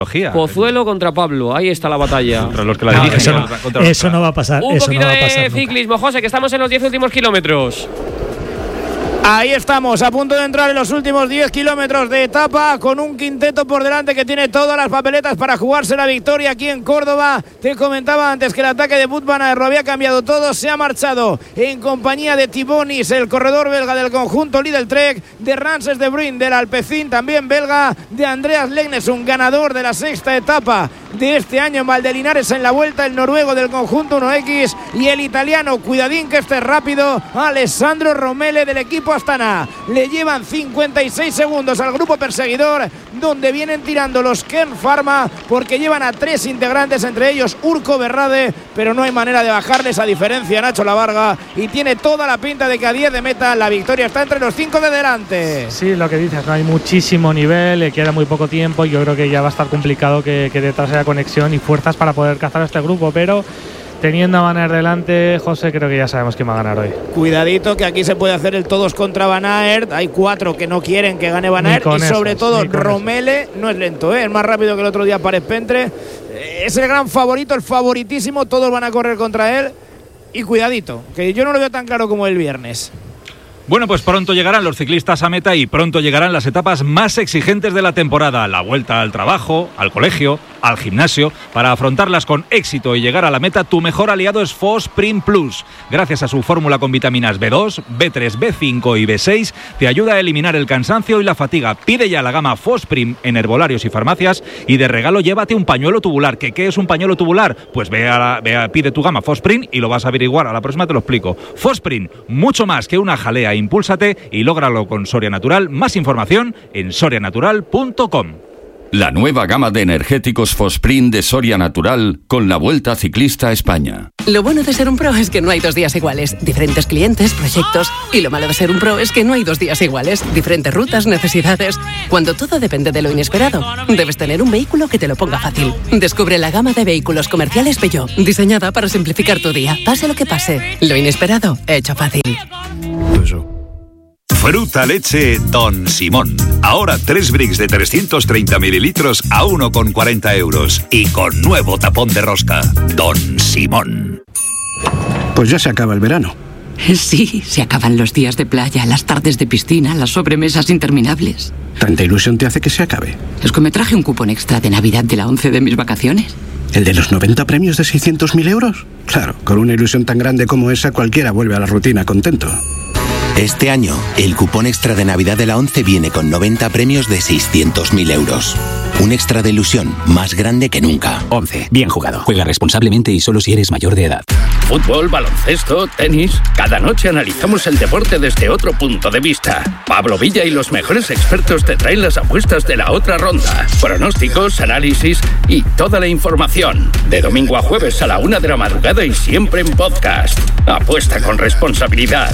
Pozuelo contra Pablo, ahí está la batalla. Contra los que la dirigen. Eso no va a pasar. Un poquito de nunca. ciclismo, José, que estamos en los 10 últimos kilómetros. Ahí estamos, a punto de entrar en los últimos 10 kilómetros de etapa, con un quinteto por delante que tiene todas las papeletas para jugarse la victoria aquí en Córdoba. Te comentaba antes que el ataque de Wout van Aert lo había cambiado todo. Se ha marchado en compañía de Thibonis, el corredor belga del conjunto Lidl Trek, de Rances de Bruyn del Alpecin, también belga, de Andreas Legnesund, ganador de la sexta etapa de este año en Valdelinares en la Vuelta, el noruego del conjunto 1X, y el italiano, cuidadín que este rápido, Alessandro Romele del equipo Astana. Le llevan 56 segundos al grupo perseguidor, donde vienen tirando los Kern Pharma, porque llevan a 3 integrantes, entre ellos Urko Berrade, pero no hay manera de bajarles a diferencia Nacho Lavarga, y tiene toda la pinta de que a 10 de meta la victoria está entre los 5 de delante. Sí, lo que dices, no hay muchísimo nivel, le queda muy poco tiempo, y yo creo que ya va a estar complicado que detrás haya conexión y fuerzas para poder cazar a este grupo, pero teniendo a Van Aert delante, José, creo que ya sabemos quién va a ganar hoy. Cuidadito que aquí se puede hacer el todos contra Van Aert. Hay 4 que no quieren que gane Van Aert, y sobre todo Romele no es lento, es más rápido que el otro día Párez Pentre. Es el gran favorito, el favoritísimo, todos van a correr contra él. Y cuidadito, que yo no lo veo tan claro como el viernes. Bueno, pues pronto llegarán los ciclistas a meta y pronto llegarán las etapas más exigentes de la temporada. La vuelta al trabajo, al colegio, al gimnasio. Para afrontarlas con éxito y llegar a la meta, tu mejor aliado es Fosprin Plus. Gracias a su fórmula con vitaminas B2, B3, B5 y B6, te ayuda a eliminar el cansancio y la fatiga. Pide ya la gama Fosprin en herbolarios y farmacias, y de regalo llévate un pañuelo tubular. ¿Qué es un pañuelo tubular? Pues pide tu gama Fosprin y lo vas a averiguar. A la próxima te lo explico. Fosprin, mucho más que una jalea. Impúlsate y lógralo con Soria Natural. Más información en sorianatural.com. La nueva gama de energéticos Fosprin de Soria Natural con la Vuelta Ciclista a España. Lo bueno de ser un pro es que no hay 2 días iguales. Diferentes clientes, proyectos. Y lo malo de ser un pro es que no hay 2 días iguales. Diferentes rutas, necesidades. Cuando todo depende de lo inesperado, debes tener un vehículo que te lo ponga fácil. Descubre la gama de vehículos comerciales Peugeot, diseñada para simplificar tu día. Pase lo que pase, lo inesperado, hecho fácil. Fruta leche Don Simón. Ahora 3 bricks de 330 mililitros a 1,40 euros. Y con nuevo tapón de rosca. Don Simón. Pues ya se acaba el verano. Sí, se acaban los días de playa, las tardes de piscina, las sobremesas interminables. ¿Tanta ilusión te hace que se acabe? Es que me traje un cupón extra de Navidad de la 11 de mis vacaciones. ¿El de los 90 premios de 600.000 euros? Claro, con una ilusión tan grande como esa, cualquiera vuelve a la rutina contento. Este año, el cupón extra de Navidad de la 11 viene con 90 premios de 600.000 euros. Un extra de ilusión más grande que nunca. 11. Bien jugado. Juega responsablemente y solo si eres mayor de edad. Fútbol, baloncesto, tenis. Cada noche analizamos el deporte desde otro punto de vista. Pablo Villa y los mejores expertos te traen las apuestas de la otra ronda. Pronósticos, análisis y toda la información. De domingo a jueves a la 1 de la madrugada y siempre en podcast. Apuesta con responsabilidad.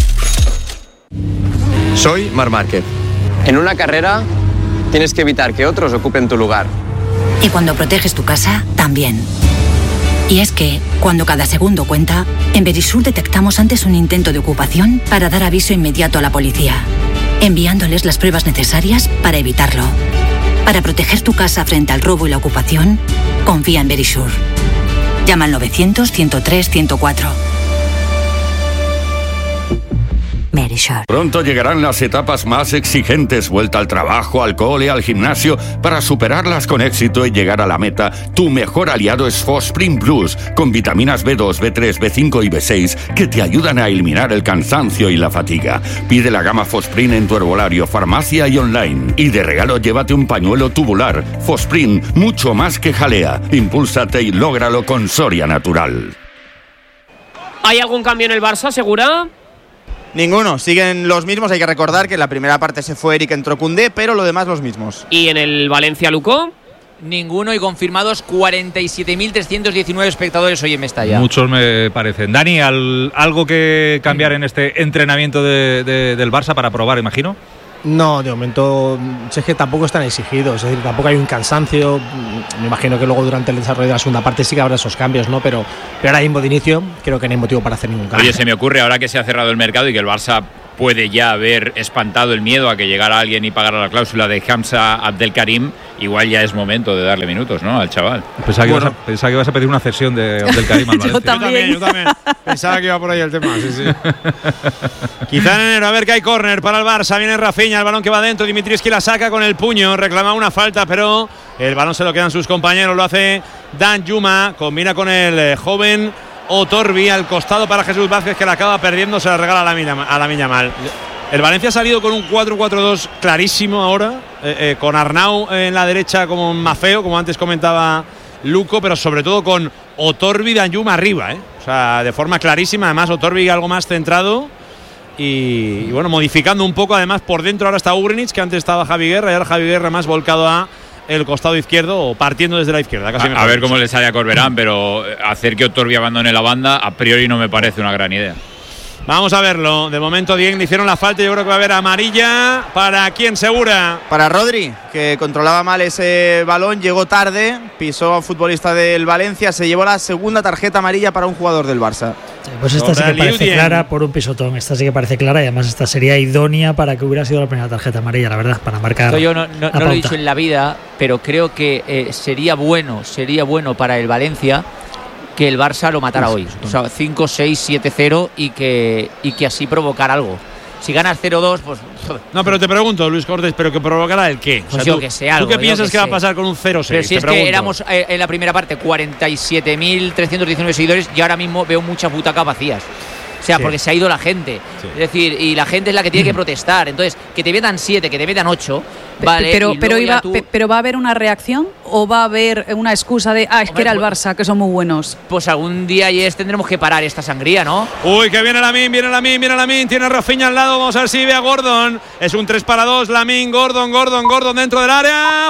Soy Marc Márquez. En una carrera tienes que evitar que otros ocupen tu lugar. Y cuando proteges tu casa, también. Y es que, cuando cada segundo cuenta, en Verisur detectamos antes un intento de ocupación para dar aviso inmediato a la policía, enviándoles las pruebas necesarias para evitarlo. Para proteger tu casa frente al robo y la ocupación, confía en Verisur. Llama al 900-103-104. Verisur. Pronto llegarán las etapas más exigentes, vuelta al trabajo, al cole, al gimnasio. Para superarlas con éxito y llegar a la meta, tu mejor aliado es Fosprin Plus, con vitaminas B2, B3, B5 y B6 que te ayudan a eliminar el cansancio y la fatiga. Pide la gama Fosprin en tu herbolario, farmacia y online. Y de regalo llévate un pañuelo tubular. Fosprin, mucho más que jalea. Impúlsate y lógralo con Soria Natural. ¿Hay algún cambio en el Barça, Segura? Ninguno, siguen los mismos. Hay que recordar que en la primera parte se fue Eric, entró Koundé, pero lo demás los mismos. ¿Y en el Valencia-Luco? Ninguno, y confirmados 47.319 espectadores hoy en Mestalla. Muchos me parecen. Dani, ¿algo que cambiar en este entrenamiento del Barça para probar, imagino? No, de momento es que tampoco están exigidos, es decir, tampoco hay un cansancio. Me imagino que luego durante el desarrollo de la segunda parte sí que habrá esos cambios, ¿no? Pero ahora mismo de inicio creo que no hay motivo para hacer ningún cambio. Oye, se me ocurre ahora que se ha cerrado el mercado y que el Barça puede ya haber espantado el miedo a que llegara alguien y pagara la cláusula de Hamza Abdelkarim, igual ya es momento de darle minutos, ¿no?, al chaval. Pensaba que ibas a pedir una cesión de Abdelkarim al Valencia. Yo también. Pensaba que iba por ahí el tema, sí. Quizá en enero, a ver que hay córner para el Barça. Viene Rafinha, el balón que va dentro. Dimitrievski la saca con el puño. Reclama una falta, pero el balón se lo quedan sus compañeros. Lo hace Danjuma. Combina con el joven Otorbi al costado para Jesús Vázquez, que la acaba perdiendo. Se la regala a Lamine Yamal. El Valencia ha salido con un 4-4-2 clarísimo ahora, con Arnau en la derecha como Mafeo, como antes comentaba Luco, pero sobre todo con Otorbi y Danjuma arriba, o sea, de forma clarísima. Además, Otorbi algo más centrado y bueno, modificando un poco. Además, por dentro ahora está Ugrinic, que antes estaba Javi Guerra, y ahora Javi Guerra más volcado a el costado izquierdo, o partiendo desde la izquierda. A ver cómo le sale a Corberán, pero hacer que Otorbi abandone la banda a priori no me parece una gran idea. Vamos a verlo. De momento Dieng le hicieron la falta. Yo creo que va a haber amarilla. ¿Para quién, Segura? Para Rodri, que controlaba mal ese balón, llegó tarde, pisó a un futbolista del Valencia, se llevó la segunda tarjeta amarilla para un jugador del Barça. Sí, pues esta sí que parece clara por un pisotón. Esta sí que parece clara, y además esta sería idónea para que hubiera sido la primera tarjeta amarilla, la verdad, para marcar. Yo no lo he dicho en la vida, pero creo que sería bueno para el Valencia que el Barça lo matara hoy. O sea, 5-6, 7-0 y que así provocar algo. Si ganas 0-2, pues... No, pero te pregunto, Luis Cortés, ¿pero que provocará el qué? Pues yo que sé, algo. ¿Tú qué piensas que va a pasar con un 0-6? Pero si es que éramos en la primera parte 47.319 seguidores y ahora mismo veo muchas butacas vacías. O sea, porque se ha ido la gente. Sí. Es decir, y la gente es la que tiene que protestar. Entonces, que te metan 7, que te metan 8, vale. Pero va a haber una reacción o va a haber una excusa de es que era el Barça, que son muy buenos. Pues algún día tendremos que parar esta sangría, ¿no? Uy, que viene Lamine, tiene a Rafinha al lado. Vamos a ver si ve a Gordon. Es un 3-2, Lamine, Gordon dentro del área.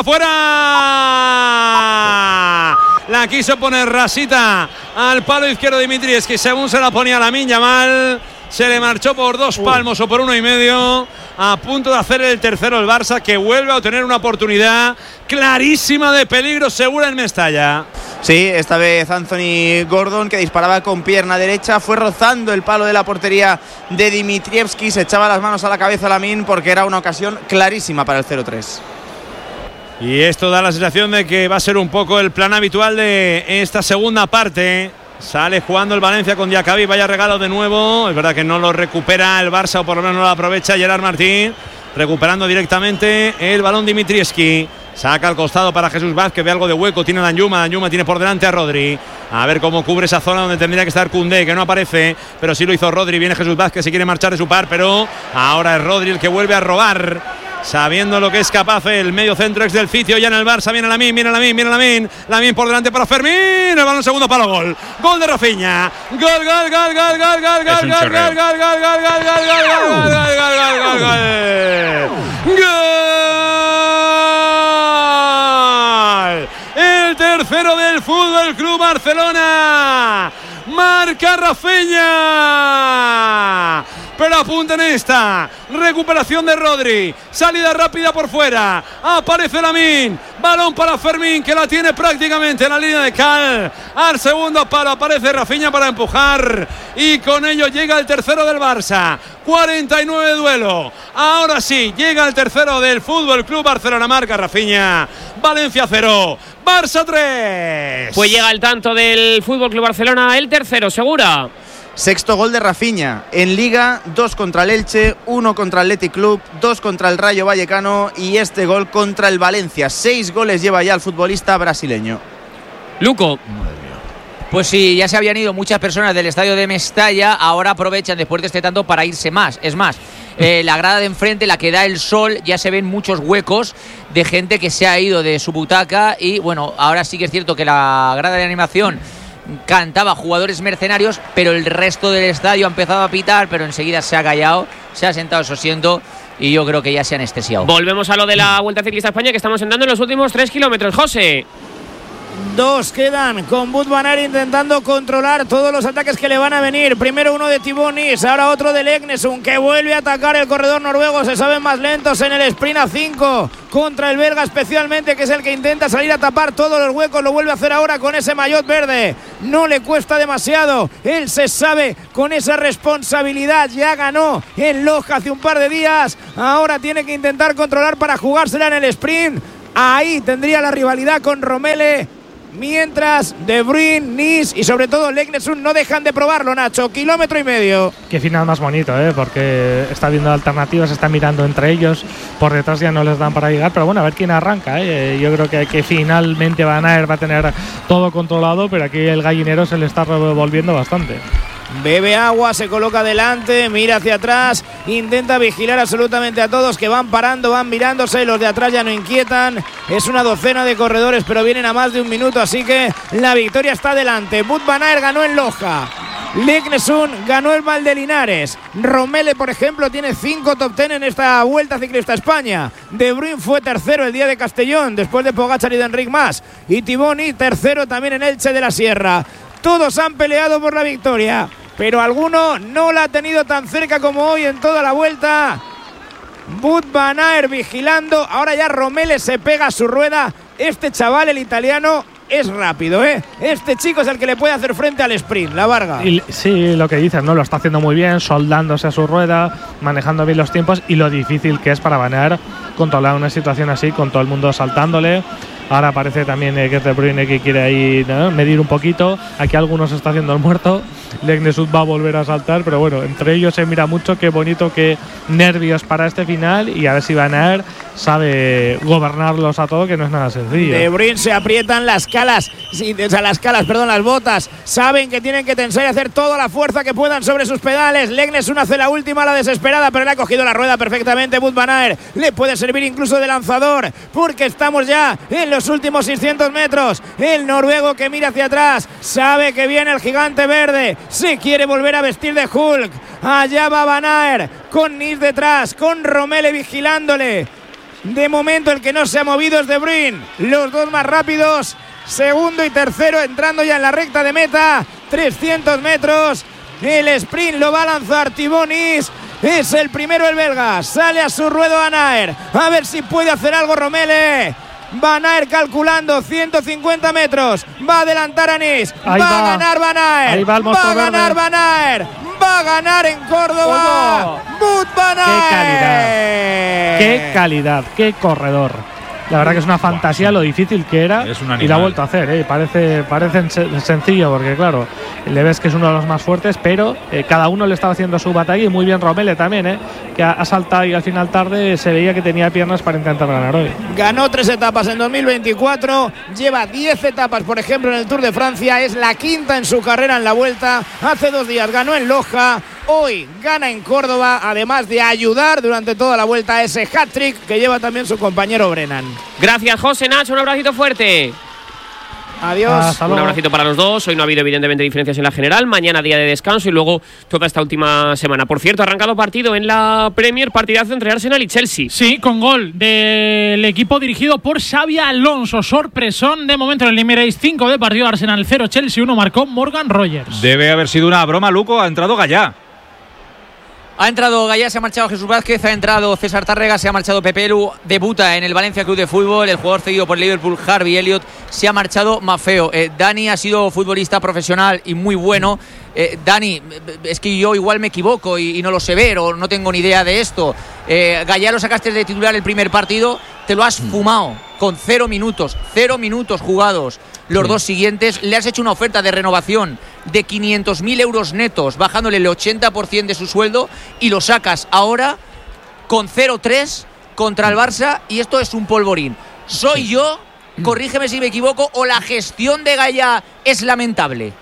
¡Fuera! La quiso poner Rasita al palo izquierdo de Dimitrievski, según se la ponía Lamine Yamal, se le marchó por 2 palmos o por 1,5, a punto de hacer el tercero el Barça, que vuelve a obtener una oportunidad clarísima de peligro segura en Mestalla. Sí, esta vez Anthony Gordon, que disparaba con pierna derecha, fue rozando el palo de la portería de Dimitrievski, se echaba las manos a la cabeza Lamine porque era una ocasión clarísima para el 0-3. Y esto da la sensación de que va a ser un poco el plan habitual de esta segunda parte. Sale jugando el Valencia con Diacabí, vaya regalo de nuevo. Es verdad que no lo recupera el Barça, o por lo menos no lo aprovecha Gerard Martín. Recuperando directamente el balón Dimitrievski. Saca al costado para Jesús Vázquez, ve algo de hueco, tiene a Danjuma tiene por delante a Rodri. A ver cómo cubre esa zona donde tendría que estar Koundé, que no aparece, pero sí lo hizo Rodri. Viene Jesús Vázquez, se quiere marchar de su par, pero ahora es Rodri el que vuelve a robar, sabiendo lo que es capaz el medio centro ex del Ficio. Ya en el Barça viene Lamine por delante para Fermín, el balón segundo palo, gol de Rafinha, gol. El tercero del Fútbol Club Barcelona. Marca Rafinha, pero apunta en esta recuperación de Rodri, salida rápida por fuera, aparece Lamine, balón para Fermín, que la tiene prácticamente en la línea de cal, al segundo palo aparece Rafinha para empujar, y con ello llega el tercero del Barça. 49 de duelo, ahora sí llega el tercero del Fútbol Club Barcelona. Marca Rafinha, Valencia 0, Barça 3. Pues llega el tanto del Fútbol Club Barcelona, el tercero, Segura. Sexto gol de Rafinha en Liga, 2 contra el Elche, 1 contra el Athletic Club, 2 contra el Rayo Vallecano y este gol contra el Valencia. 6 goles lleva ya el futbolista brasileño. Luco. Pues sí, ya se habían ido muchas personas del estadio de Mestalla, ahora aprovechan después de este tanto para irse más. Es más, la grada de enfrente, la que da el sol, ya se ven muchos huecos de gente que se ha ido de su butaca, y bueno, ahora sí que es cierto que la grada de animación cantaba Jugadores Mercenarios, pero el resto del estadio ha empezado a pitar, pero enseguida se ha callado, se ha sentado su asiento y yo creo que ya se ha anestesiado. Volvemos a lo de la Vuelta Ciclista a España, que estamos entrando en los últimos 3 kilómetros, José. Dos quedan con Wout van Aert intentando controlar todos los ataques que le van a venir. Primero uno de Thibaut Nys, ahora otro de Leknesund, que vuelve a atacar el corredor noruego. Se saben más lentos en el sprint a 5 contra el belga especialmente, que es el que intenta salir a tapar todos los huecos. Lo vuelve a hacer ahora con ese maillot verde. No le cuesta demasiado. Él se sabe con esa responsabilidad. Ya ganó en Loja hace un par de días. Ahora tiene que intentar controlar para jugársela en el sprint. Ahí tendría la rivalidad con Romele. Mientras De Bruyne, Nys y sobre todo Leknesund no dejan de probarlo, Nacho. 1,5 kilómetros. Qué final más bonito, porque está viendo alternativas, está mirando entre ellos. Por detrás ya no les dan para llegar, pero bueno, a ver quién arranca. Yo creo que finalmente Van Aert va a tener todo controlado, pero aquí el gallinero se le está revolviendo bastante. Bebe agua, se coloca delante, mira hacia atrás, intenta vigilar absolutamente a todos que van parando, van mirándose, los de atrás ya no inquietan. Es una docena de corredores, pero vienen a más de un minuto, así que la victoria está delante. Wout van Aert ganó en Loja, Leknesund ganó el Val de Linares, Romele, por ejemplo, tiene 5 top 10 en esta Vuelta Ciclista a España. De Bruyne fue tercero el día de Castellón, después de Pogačar y de Enric Mas, y Thibaut Nys tercero también en Elche de la Sierra. Todos han peleado por la victoria, pero alguno no la ha tenido tan cerca como hoy en toda la vuelta. Wout van Aert vigilando. Ahora ya Romele se pega a su rueda. Este chaval, el italiano, es rápido, Este chico es el que le puede hacer frente al sprint, la Varga. Sí, lo que dices, ¿no? Lo está haciendo muy bien, soldándose a su rueda, manejando bien los tiempos y lo difícil que es para Van Aert controlar una situación así, con todo el mundo saltándole. Ahora parece también que es De Bruyne que quiere ahí, ¿no?, medir un poquito. Aquí algunos está haciendo el muerto. Leknesund va a volver a saltar, pero bueno, entre ellos se mira mucho. Qué bonito, qué nervios para este final. Y a ver si Van Aert sabe gobernarlos a todo, que no es nada sencillo. De Bruyne se aprietan las las botas. Saben que tienen que tensar y hacer toda la fuerza que puedan sobre sus pedales. Leknesund hace la última, la desesperada, pero le ha cogido la rueda perfectamente Wout van Aert. Le puede servir incluso de lanzador, porque estamos ya en los últimos 600 metros. El noruego que mira hacia atrás sabe que viene el gigante verde. Se quiere volver a vestir de Hulk. Allá va Van Aert con Nys detrás, con Romele vigilándole. De momento el que no se ha movido es De Bruyne. Los dos más rápidos, segundo y tercero, entrando ya en la recta de meta. 300 metros. El sprint lo va a lanzar Thibaut Nys. Es el primero el belga. Sale a su ruedo Van Aert. A ver si puede hacer algo Romele. Van Aert calculando 150 metros. Va a adelantar a Nys. Va a ganar Van Aert. Va a ganar Van Aert. Va a ganar en Córdoba. Wout van Aert. Qué calidad, qué corredor. La verdad que es una fantasía lo difícil que era y la ha vuelto a hacer. Parece sencillo porque claro, le ves que es uno de los más fuertes, pero cada uno le estaba haciendo su batalla y muy bien Romele también, que ha saltado y al final tarde se veía que tenía piernas para intentar ganar hoy. Ganó 3 etapas en 2024, lleva 10 etapas por ejemplo en el Tour de Francia, es la quinta en su carrera en la Vuelta. Hace 2 días ganó en Loja. Hoy gana en Córdoba, además de ayudar durante toda la Vuelta a ese hat-trick que lleva también su compañero Brennan. Gracias, José, Nacho, un abracito fuerte. Adiós. Un abracito para los dos. Hoy no ha habido evidentemente diferencias en la general. Mañana día de descanso y luego toda esta última semana. Por cierto, ha arrancado partido en la Premier, partidazo entre Arsenal y Chelsea. Sí, con gol del equipo dirigido por Xabi Alonso. Sorpresón de momento en el Emirates. 5 de partido, Arsenal 0, Chelsea 1, marcó Morgan Rogers. Debe haber sido una broma, Luco. Ha entrado Gallá. Ha entrado Gallá, se ha marchado Jesús Vázquez, ha entrado César Tárrega, se ha marchado Pepe Lu, debuta en el Valencia Club de Fútbol, el jugador cedido por Liverpool, Harvey Elliott, se ha marchado Maffeo. Dani ha sido futbolista profesional y muy bueno. Dani, es que yo igual me equivoco y no lo sé ver o no tengo ni idea de esto. Gallá lo sacaste de titular el primer partido, te lo has fumado con 0 minutos jugados. Los dos siguientes, le has hecho una oferta de renovación de 500.000 euros netos, bajándole el 80% de su sueldo, y lo sacas ahora con 0-3 contra el Barça, y esto es un polvorín. ¿Soy yo? Corrígeme si me equivoco, o la gestión de Gallá es lamentable.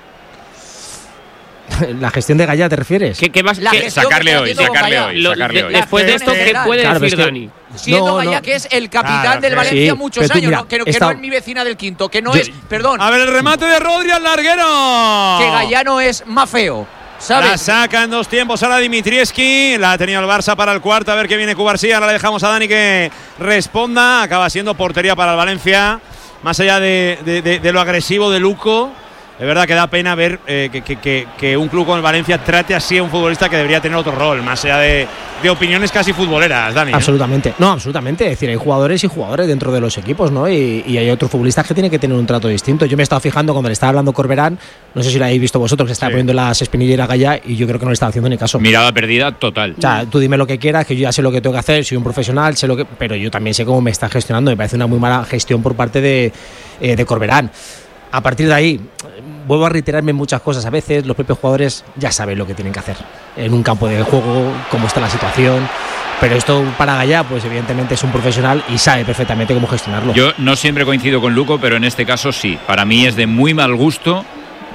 ¿La gestión de Gallá te refieres? ¿Qué vas a sacarle hoy? Después de esto, ¿qué puede decir Dani? Siendo Gallá que es el capitán del Valencia muchos años, mira, que no es mi vecina del Quinto, que no es, perdón. A ver el remate de Rodri al larguero. Que Gallá no es más feo, ¿sabes? La saca en 2 tiempos ahora Dimitrievski, la ha tenido el Barça para el cuarto, a ver qué viene Cubarsí, ahora le dejamos a Dani que responda, acaba siendo portería para el Valencia. más allá de lo agresivo de Luco, es verdad que da pena ver que un club como el Valencia trate así a un futbolista que debería tener otro rol, más allá de opiniones casi futboleras, Dani. Absolutamente, no, absolutamente. Es decir, hay jugadores y jugadores dentro de los equipos, ¿no? Y hay otros futbolistas que tienen que tener un trato distinto. Yo me he estado fijando cuando le estaba hablando Corberán, no sé si lo habéis visto vosotros, que estaba poniendo las espinilleras Gallá, y yo creo que no le estaba haciendo ni caso. Mirada perdida total. O sea, tú dime lo que quieras, que yo ya sé lo que tengo que hacer, soy un profesional, sé lo que, pero yo también sé cómo me está gestionando. Me parece una muy mala gestión por parte de Corberán. A partir de ahí, vuelvo a reiterarme en muchas cosas. A veces los propios jugadores ya saben lo que tienen que hacer en un campo de juego, cómo está la situación. Pero esto para Gallá, pues evidentemente es un profesional y sabe perfectamente cómo gestionarlo. Yo no siempre coincido con Luco, pero en este caso sí. Para mí es de muy mal gusto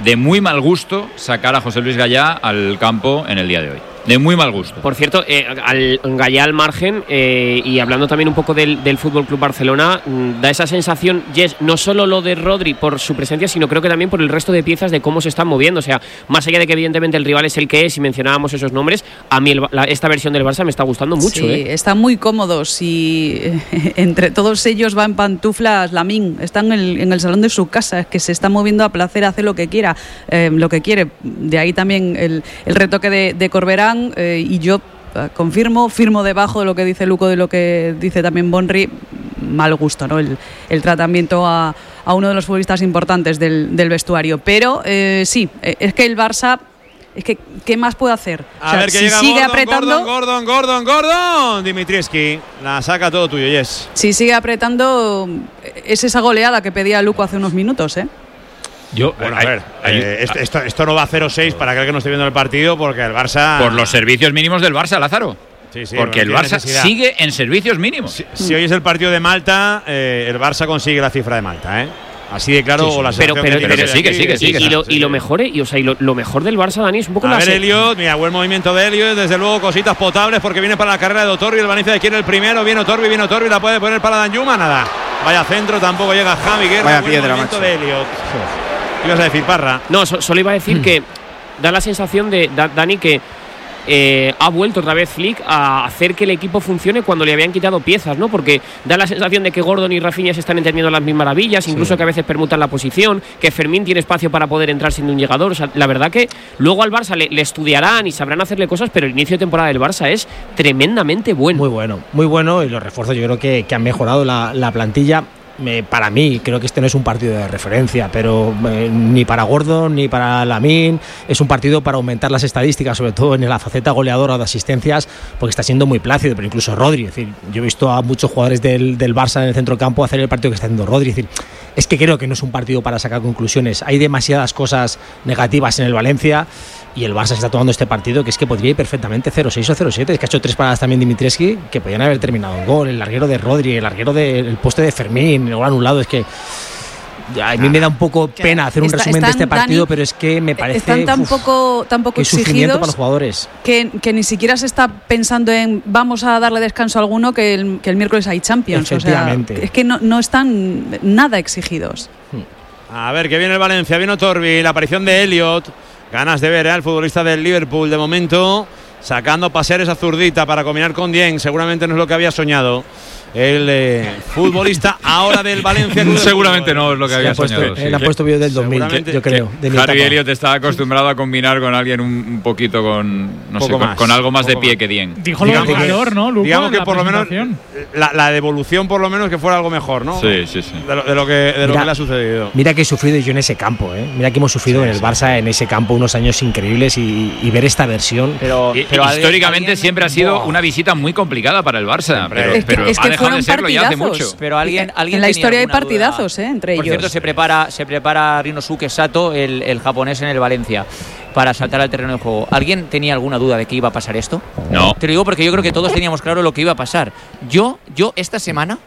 sacar a José Luis Gallá al campo en el día de hoy. De muy mal gusto. Por cierto, Gallá al margen, y hablando también un poco del Fútbol Club Barcelona, da esa sensación, Jess, no solo lo de Rodri por su presencia, sino creo que también por el resto de piezas de cómo se están moviendo. O sea, más allá de que evidentemente el rival es el que es, y mencionábamos esos nombres, a mí esta versión del Barça me está gustando mucho. Sí, están muy cómodos y entre todos ellos va en pantuflas Lamine. Están en el salón de su casa, es que se está moviendo a placer, hace lo que quiera, lo que quiere. De ahí también el retoque de Corberán. Y yo firmo debajo de lo que dice Luco, de lo que dice también Bonri. Mal gusto, ¿no? El tratamiento a uno de los futbolistas importantes del vestuario. Pero sí, es que el Barça, es que ¿qué más puede hacer? A ver, que si llega sigue Gordon, apretando, Gordon. Dimitrievski la saca todo tuyo, Yes. Si sigue apretando, es esa goleada que pedía Luco hace unos minutos, ¿eh? Bueno, a ver, esto no va a 0-6 para aquel que no esté viendo el partido, porque el Barça... Por los servicios mínimos del Barça, Lázaro. Sí, porque el Barça sigue en servicios mínimos. Si hoy es el partido de Malta, el Barça consigue la cifra de Malta, ¿eh? Así de claro, o la pero sigue. Y lo mejor, lo mejor del Barça, Dani, es un poco a ver, Elliot, mira, buen movimiento de Elliot, desde luego cositas potables, porque viene para la carrera de Otorbi, el Valencia quiere el primero, viene Otorbi, la puede poner para Danjuma, nada. Vaya centro, tampoco llega Javi Guerra. Vaya buen piedra, movimiento macho. de Elliot. ¿Qué ibas a decir, Parra? No, solo iba a decir que da la sensación de Dani que ha vuelto otra vez Flick a hacer que el equipo funcione cuando le habían quitado piezas, ¿no? Porque da la sensación de que Gordon y Rafinha se están entendiendo las mismas maravillas, incluso que a veces permutan la posición, que Fermín tiene espacio para poder entrar siendo un llegador. O sea, la verdad que luego al Barça le estudiarán y sabrán hacerle cosas, pero el inicio de temporada del Barça es tremendamente bueno. Muy bueno, y los refuerzos yo creo que han mejorado la plantilla. Para mí, creo que este no es un partido de referencia, pero ni para Gordon ni para Lamine. Es un partido para aumentar las estadísticas, sobre todo en la faceta goleadora de asistencias, porque está siendo muy plácido, pero incluso Rodri. Es decir, yo he visto a muchos jugadores del Barça en el centro campo hacer el partido que está haciendo Rodri. Es decir, es que creo que no es un partido para sacar conclusiones. Hay demasiadas cosas negativas en el Valencia y el Barça se está tomando este partido que es que podría ir perfectamente 0-6 o 0-7. Es que ha hecho 3 paradas también Dimitrievski que podían haber terminado en gol. El larguero de Rodri, el larguero del poste de Fermín, el gol anulado. Es que a mí me da un poco pena hacer un resumen de este partido, Dani, pero es que me parece están tan poco exigidos para los jugadores que ni siquiera se está pensando en vamos a darle descanso a alguno que el miércoles hay Champions. O sea, es que no están nada exigidos. A ver, que viene el Valencia, viene Otorbi, la aparición de Elliot. Ganas de ver al futbolista del Liverpool de momento sacando pasear esa zurdita para combinar con Dieng. Seguramente no es lo que había soñado el futbolista ahora del Valencia. Seguramente no es lo que había soñado. Él ha puesto vídeo del 2000, yo creo. Harvey Elliott está acostumbrado a combinar con alguien un poquito con algo más de pie que Dieng. Dijo lo del calor, ¿no, Luca? Digamos que por lo menos la devolución por lo menos que fuera algo mejor, ¿no? Sí. De lo que le ha sucedido. Mira que he sufrido yo en ese campo, ¿eh? Mira que hemos sufrido en el Barça en ese campo unos años increíbles y ver esta versión. Pero históricamente siempre ha sido una visita muy complicada para el Barça. Pero es que de serlo ya hace mucho. Pero alguien en la historia hay partidazos, entre ellos. Por cierto, se prepara Rinosuke Sato, el japonés, en el Valencia, para saltar al terreno de juego. ¿Alguien tenía alguna duda de que iba a pasar esto? No. Te lo digo porque yo creo que todos teníamos claro lo que iba a pasar. Yo esta semana,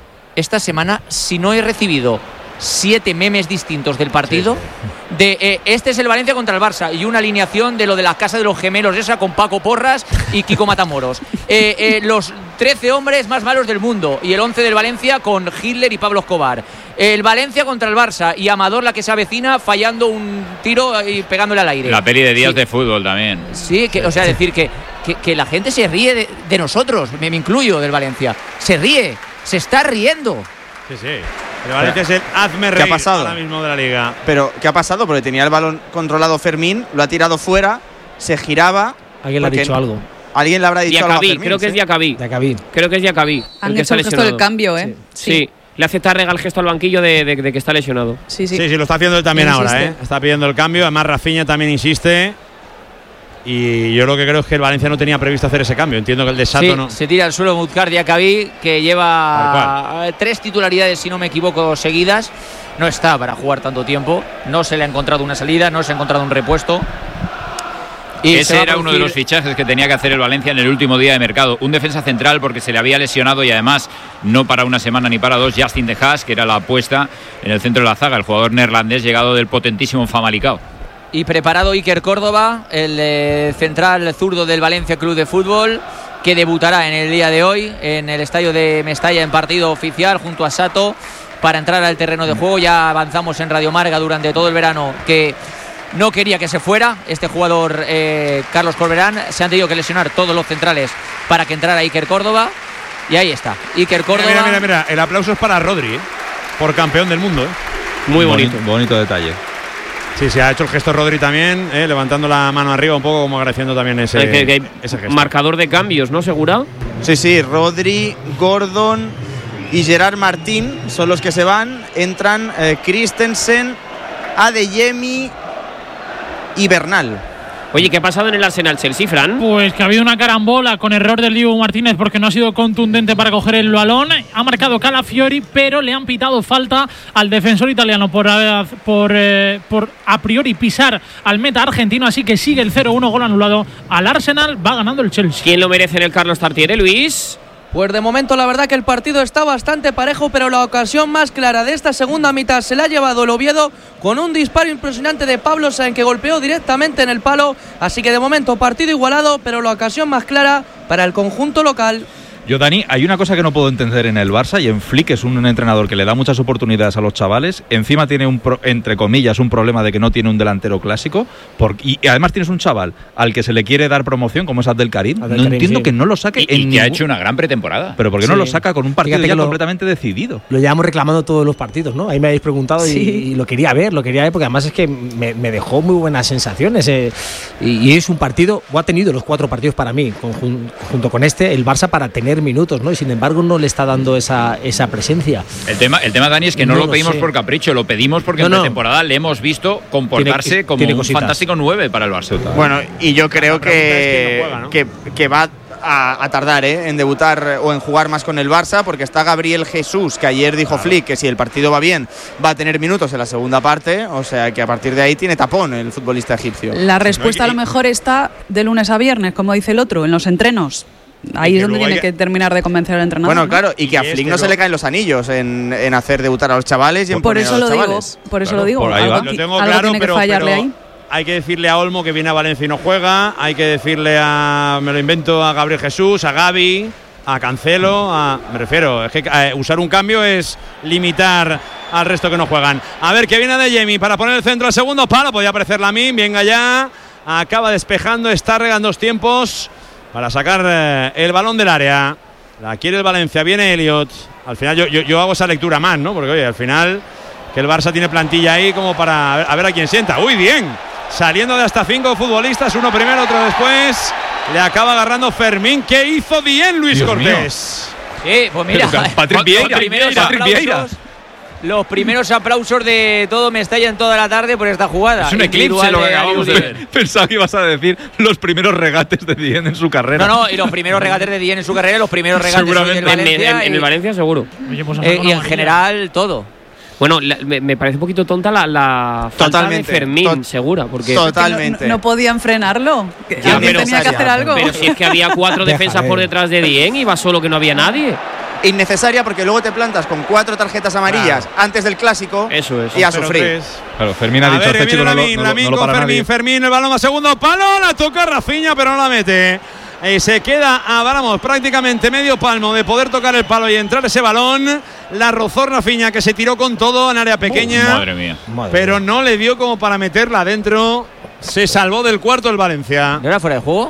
si no he recibido 7 memes distintos del partido, de este es el Valencia contra el Barça, y una alineación de lo de la casa de los gemelos esa con Paco Porras y Kiko Matamoros, los 13 hombres más malos del mundo, y el 11 del Valencia con Hitler y Pablo Escobar, el Valencia contra el Barça y Amador, la que se avecina, fallando un tiro y pegándole al aire. La peli de días de fútbol también. O sea, decir que la gente se ríe de nosotros, me incluyo, del Valencia, se está riendo. Sí. El Valencia es el hazme reír ahora mismo de la Liga. Pero, ¿qué ha pasado? Porque tenía el balón controlado Fermín, lo ha tirado fuera, se giraba. ¿Alguien le ha dicho algo? Alguien le habrá dicho algo a Fermín. Creo que es Diacabí. Creo que es Diacabí. Han hecho el gesto del cambio, ¿eh? Sí. Le hace Tárrega el gesto al banquillo de que está lesionado. Sí, lo está haciendo él también ahora, ¿eh? Está pidiendo el cambio. Además, Rafinha también insiste. Y yo lo que creo es que el Valencia no tenía previsto hacer ese cambio. Entiendo que el de Sato no. Se tira al suelo Mutkar Diacabí, que lleva 3 titularidades, si no me equivoco, seguidas. No está para jugar tanto tiempo. No se le ha encontrado una salida, no se ha encontrado un repuesto. Y ese era uno de los fichajes que tenía que hacer el Valencia en el último día de mercado. Un defensa central porque se le había lesionado y además no para una semana ni para dos, Justin De Haas, que era la apuesta en el centro de la zaga, el jugador neerlandés llegado del potentísimo Famalicão. Y preparado Iker Córdoba, el central zurdo del Valencia Club de Fútbol, que debutará en el día de hoy en el estadio de Mestalla en partido oficial junto a Sato para entrar al terreno de juego. Ya avanzamos en Radio Marca durante todo el verano que no quería que se fuera este jugador Carlos Corberán. Se han tenido que lesionar todos los centrales para que entrara Iker Córdoba. Y ahí está, Iker Córdoba. Mira, el aplauso es para Rodri, por campeón del mundo. Muy bonito. Bonito detalle. Sí, se ha hecho el gesto Rodri también, levantando la mano arriba un poco, como agradeciendo también ese gesto. Marcador de cambios, ¿no, Segura? Sí, Rodri, Gordon y Gerard Martín son los que se van. Entran Christensen, Adeyemi y Bernal. Oye, ¿qué ha pasado en el Arsenal-Chelsea, Fran? Pues que ha habido una carambola con error del Dibu Martínez porque no ha sido contundente para coger el balón. Ha marcado Calafiori, pero le han pitado falta al defensor italiano por a priori pisar al meta argentino. Así que sigue el 0-1, gol anulado al Arsenal. Va ganando el Chelsea. ¿Quién lo merece en el Carlos Tartiere, Luis? Pues de momento la verdad que el partido está bastante parejo, pero la ocasión más clara de esta segunda mitad se la ha llevado el Oviedo con un disparo impresionante de Pablo Sáenz que golpeó directamente en el palo. Así que de momento partido igualado, pero la ocasión más clara para el conjunto local. Yo, Dani, hay una cosa que no puedo entender en el Barça, y en Flick es un entrenador que le da muchas oportunidades a los chavales. Encima tiene entre comillas un problema de que no tiene un delantero clásico, y además tienes un chaval al que se le quiere dar promoción como es Abdelkarim. No entiendo que no lo saque y que ha hecho una gran pretemporada. Pero ¿por qué no lo saca con un partido ya completamente decidido? Lo llevamos reclamando todos los partidos, ¿no? Ahí me habéis preguntado y lo quería ver porque además es que me dejó muy buenas sensaciones. Y es un partido, o ha tenido los 4 partidos para mí, junto con el Barça para tener minutos, ¿no? Y sin embargo no le está dando esa presencia. El tema, Dani, es que no lo pedimos por capricho, lo pedimos porque en pretemporada le hemos visto comportarse como un fantástico 9 para el Barça. Bueno, y yo creo que va a tardar en debutar o en jugar más con el Barça, porque está Gabriel Jesús, que ayer dijo Flick que si el partido va bien va a tener minutos en la segunda parte, o sea que a partir de ahí tiene tapón el futbolista egipcio. La respuesta a lo mejor está de lunes a viernes, como dice el otro, en los entrenos. Ahí es donde tiene que terminar de convencer al entrenador. Bueno, claro, y que a Flick no se le caen los anillos en hacer debutar a los chavales y en poner a los chavales. Por eso lo digo. Lo tengo claro, tiene que fallarle ahí. Hay que decirle a Olmo que viene a Valencia y no juega. Hay que decirle a Gabriel Jesús, a Gavi, a Cancelo. Me refiero, es que usar un cambio es limitar al resto que no juegan. A ver, que viene Adeyemi para poner el centro al segundo palo. Podía aparecer Lamine, venga ya. Acaba despejando, está regando dos tiempos para sacar el balón del área. La quiere el Valencia, viene Elliot. Al final yo hago esa lectura más, ¿no? Porque oye, al final que el Barça tiene plantilla ahí como para a ver a quién sienta. ¡Uy, bien! Saliendo de hasta 5 futbolistas, uno primero, otro después. Le acaba agarrando Fermín, que hizo bien Luis Cortés. Sí, pues mira, Patrick Vieira. Los primeros aplausos de todo Mestalla en toda la tarde por esta jugada. Es un eclipse lo que acabamos de ver. Pensaba que ibas a decir los primeros regates de Dieng en su carrera. No, y los primeros regates de Dieng en su carrera, los primeros regates del Valencia. En el Valencia seguro. Y en general todo. Bueno, me parece un poquito tonta la falta de Fermín, segura. Porque totalmente. No podían frenarlo. Alguien tenía que hacer algo. Pero si es que había 4 defensas por detrás de Dieng, iba solo que no había nadie. Innecesaria, porque luego te plantas con 4 tarjetas amarillas antes del clásico. Eso es. Y a sufrir. Claro, Fermín ha dicho, este chico Lamine no lo para nadie. Fermín, el balón a segundo palo, la toca Rafinha, pero no la mete. Se queda a prácticamente medio palmo de poder tocar el palo y entrar ese balón. La rozó Rafinha, que se tiró con todo en área pequeña. Madre mía. Pero no le dio como para meterla adentro. Se salvó del cuarto el Valencia. ¿No era fuera de juego?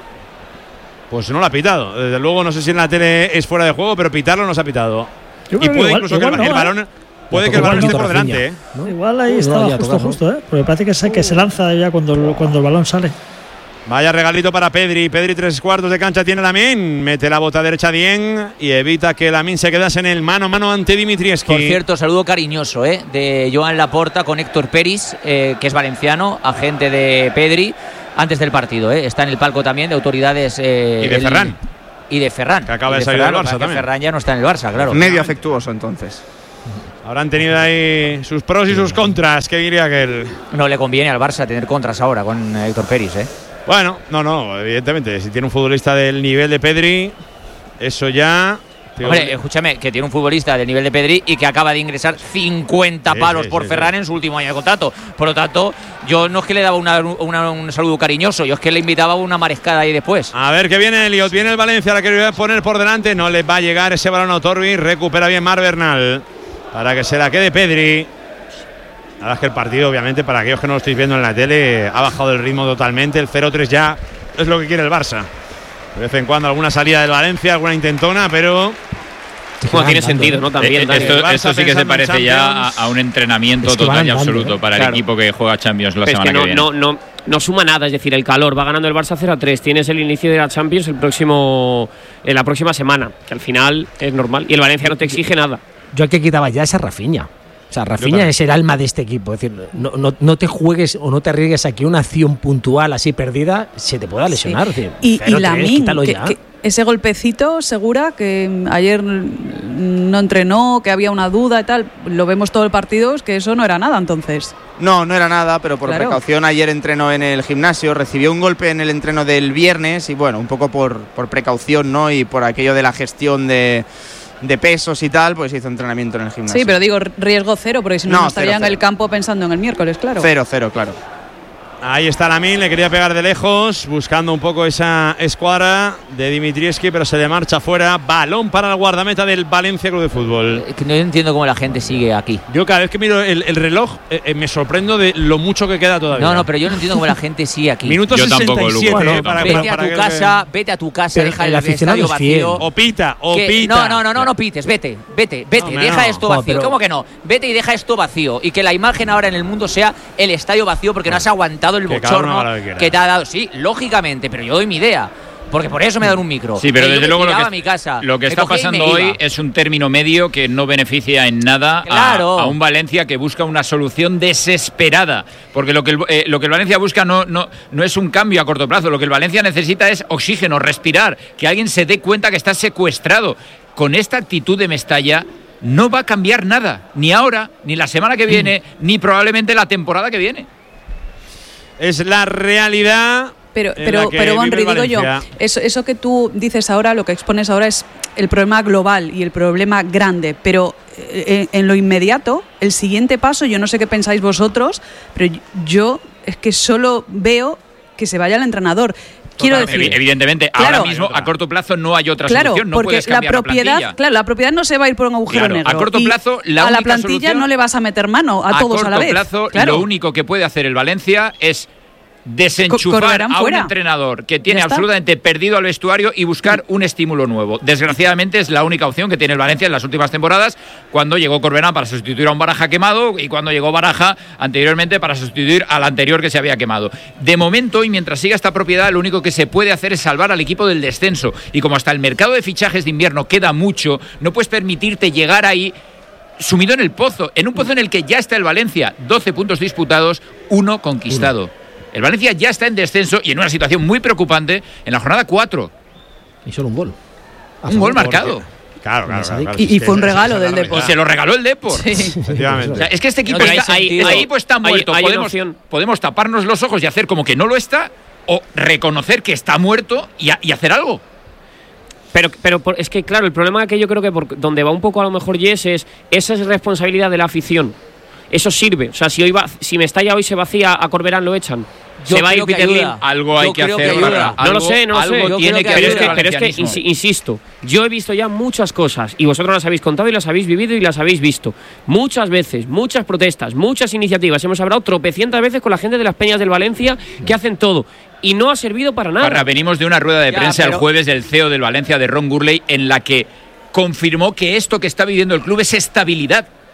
Pues no lo ha pitado. Desde luego no sé si en la tele es fuera de juego, pero pitarlo no se ha pitado. Y puede incluso que el balón... Puede que el balón esté por delante, ¿eh? ¿No? Igual ahí estaba justo, ¿eh? Porque parece que se lanza ya cuando el balón sale. Vaya regalito para Pedri. Pedri 3/4 de cancha tiene Lamine. Mete la bota derecha Dieng y evita que Lamine se quedase en el mano a mano ante Dimitrievski. Por cierto, saludo cariñoso de Joan Laporta con Héctor Peris, que es valenciano, agente de Pedri, antes del partido. Está en el palco también de autoridades. Y de Ferran. Y de Ferran. Que acaba de salir del Barça también. Ferran ya no está en el Barça, claro. Medio afectuoso entonces. Habrán tenido ahí sus pros y sus contras. ¿Qué diría aquel? No le conviene al Barça tener contras ahora con Héctor Peris, Bueno, no, evidentemente, si tiene un futbolista del nivel de Pedri, eso ya... Hombre, escúchame, que tiene un futbolista del nivel de Pedri y que acaba de ingresar 50 palos por Ferran en su último año de contrato. Por lo tanto, yo no es que le daba un saludo cariñoso, yo es que le invitaba a una mariscada ahí después. A ver que viene Elliot, viene el Valencia, la que poner por delante, no le va a llegar ese balón a Torbi, recupera bien Marc Bernal para que se la quede Pedri. La verdad es que el partido, obviamente, para aquellos que no lo estáis viendo en la tele, ha bajado el ritmo totalmente. El 0-3 ya es lo que quiere el Barça. De vez en cuando alguna salida del Valencia, alguna intentona, pero... Bueno, tiene sentido, ¿no? También. Esto sí que se parece ya a un entrenamiento total y absoluto para el equipo que juega Champions la semana que viene. No suma nada, es decir, el calor. Va ganando el Barça 0-3. Tienes el inicio de la Champions en la próxima semana, que al final es normal. Y el Valencia no te exige nada. Yo aquí quitaba ya esa Rafinha. O sea, Rafinha es el alma de este equipo. Es decir, no te juegues o no te arriesgues aquí una acción puntual así perdida, se te pueda lesionar. Sí. Y Lamine, que ese golpecito, Segura, que ayer no entrenó, que había una duda y tal, lo vemos todo el partido, es que eso no era nada entonces. No era nada, pero por precaución ayer entrenó en el gimnasio, recibió un golpe en el entreno del viernes y bueno, un poco por precaución, ¿no? Y por aquello de la gestión de pesos y tal, pues hizo entrenamiento en el gimnasio. Sí, pero digo, riesgo cero, porque si no estaría en el campo pensando en el miércoles, claro. 0-0, claro. Ahí está Lamine, le quería pegar de lejos, buscando un poco esa escuadra de Dimitrievski, pero se le marcha fuera. Balón para el guardameta del Valencia Club de Fútbol. Que no entiendo cómo la gente sigue aquí. Yo cada vez que miro el reloj me sorprendo de lo mucho que queda todavía. No, pero yo no entiendo cómo la gente sigue aquí. Minuto 67. Vete a tu casa, deja el estadio vacío. O pita. No pites, vete, deja esto vacío. ¿Cómo que no? Vete y deja esto vacío. Y que la imagen ahora en el mundo sea el estadio vacío porque no has aguantado el bochorno que te ha dado. Sí, lógicamente, pero yo doy mi idea. Porque por eso me dan un micro. Sí, pero desde luego lo que está pasando hoy es un término medio que no beneficia en nada a un Valencia que busca una solución desesperada. Porque lo que el Valencia busca no es un cambio a corto plazo. Lo que el Valencia necesita es oxígeno, respirar, que alguien se dé cuenta que está secuestrado. Con esta actitud de Mestalla no va a cambiar nada. Ni ahora, ni la semana que viene, ni probablemente la temporada que viene. Es la realidad. Pero Bonri, digo yo, eso que tú dices ahora, lo que expones ahora es el problema global y el problema grande, pero en lo inmediato, el siguiente paso, yo no sé qué pensáis vosotros, pero yo es que solo veo que se vaya el entrenador. Quiero decir, evidentemente, ahora mismo a corto plazo no hay otra solución, no puedes cambiar la plantilla. Claro, la propiedad no se va a ir por un agujero negro. A corto plazo, a la plantilla no le vas a meter mano a todos a la vez. A corto plazo, lo único que puede hacer el Valencia es desenchufar a un entrenador que tiene absolutamente perdido al vestuario y buscar un estímulo nuevo. Desgraciadamente es la única opción que tiene el Valencia en las últimas temporadas, cuando llegó Corberán para sustituir a un Baraja quemado y cuando llegó Baraja anteriormente para sustituir al anterior que se había quemado. De momento, y mientras siga esta propiedad, lo único que se puede hacer es salvar al equipo del descenso, y como hasta el mercado de fichajes de invierno queda mucho, no puedes permitirte llegar ahí sumido en un pozo en el que ya está el Valencia, 12 puntos disputados, 1 conquistado. El Valencia ya está en descenso y en una situación muy preocupante en la jornada 4. Y solo un gol. Un gol marcado. Claro. Y fue un regalo del Depor. Y se lo regaló el Depor. Sí. Efectivamente. O sea, es que este equipo ahí pues está muerto. Podemos taparnos los ojos y hacer como que no lo está, o reconocer que está muerto y hacer algo. Pero es que, claro, el problema que yo creo que donde va un poco a lo mejor Yes es esa es responsabilidad de la afición. Eso sirve. O sea, si Mestalla hoy se vacía, a Corberán lo echan. Se va a ir Peter Lim. Algo hay que hacer. No lo sé. Tiene que haber. Pero es que, insisto, yo he visto ya muchas cosas y vosotros las habéis contado y las habéis vivido y las habéis visto. Muchas veces, muchas protestas, muchas iniciativas. Hemos hablado tropecientas veces con la gente de las Peñas del Valencia que hacen todo. Y no ha servido para nada. Venimos de una rueda de prensa el jueves del CEO del Valencia, de Ron Gurley, en la que confirmó que esto que está viviendo el club es estabilidad.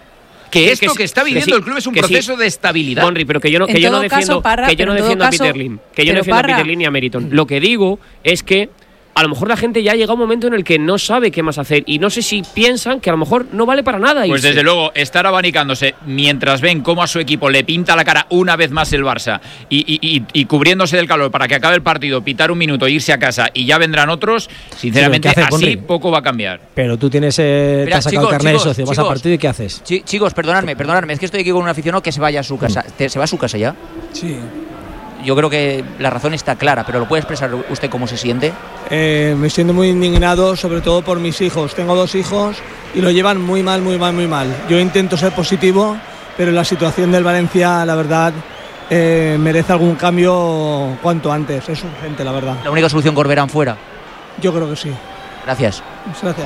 Que esto que está viviendo el club es un proceso de estabilidad. Monri, pero que yo no defiendo a Peter Lim, que yo no defiendo a Peter Lim ni a Meriton. Lo que digo es que a lo mejor la gente ya ha llegado a un momento en el que no sabe qué más hacer y no sé si piensan que a lo mejor no vale para nada. Pues desde luego, estar abanicándose mientras ven cómo a su equipo le pinta la cara una vez más el Barça y cubriéndose del calor para que acabe el partido, pitar un minuto, irse a casa y ya vendrán otros, sinceramente así poco va a su casa. Pero tú tienes te has sacado el carnet de socio, vas a partido y ¿qué haces? Chicos, perdonadme, es que estoy aquí con un aficionado que se vaya a su casa. ¿Se va a su casa ya? Sí. Yo creo que la razón está clara, pero ¿lo puede expresar usted cómo se siente? Me siento muy indignado, sobre todo por mis hijos. Tengo 2 hijos y lo llevan muy mal. Yo intento ser positivo, pero la situación del Valencia, la verdad, merece algún cambio cuanto antes. Es urgente, la verdad. ¿La única solución, Corberán fuera? Yo creo que sí. Gracias. Gracias.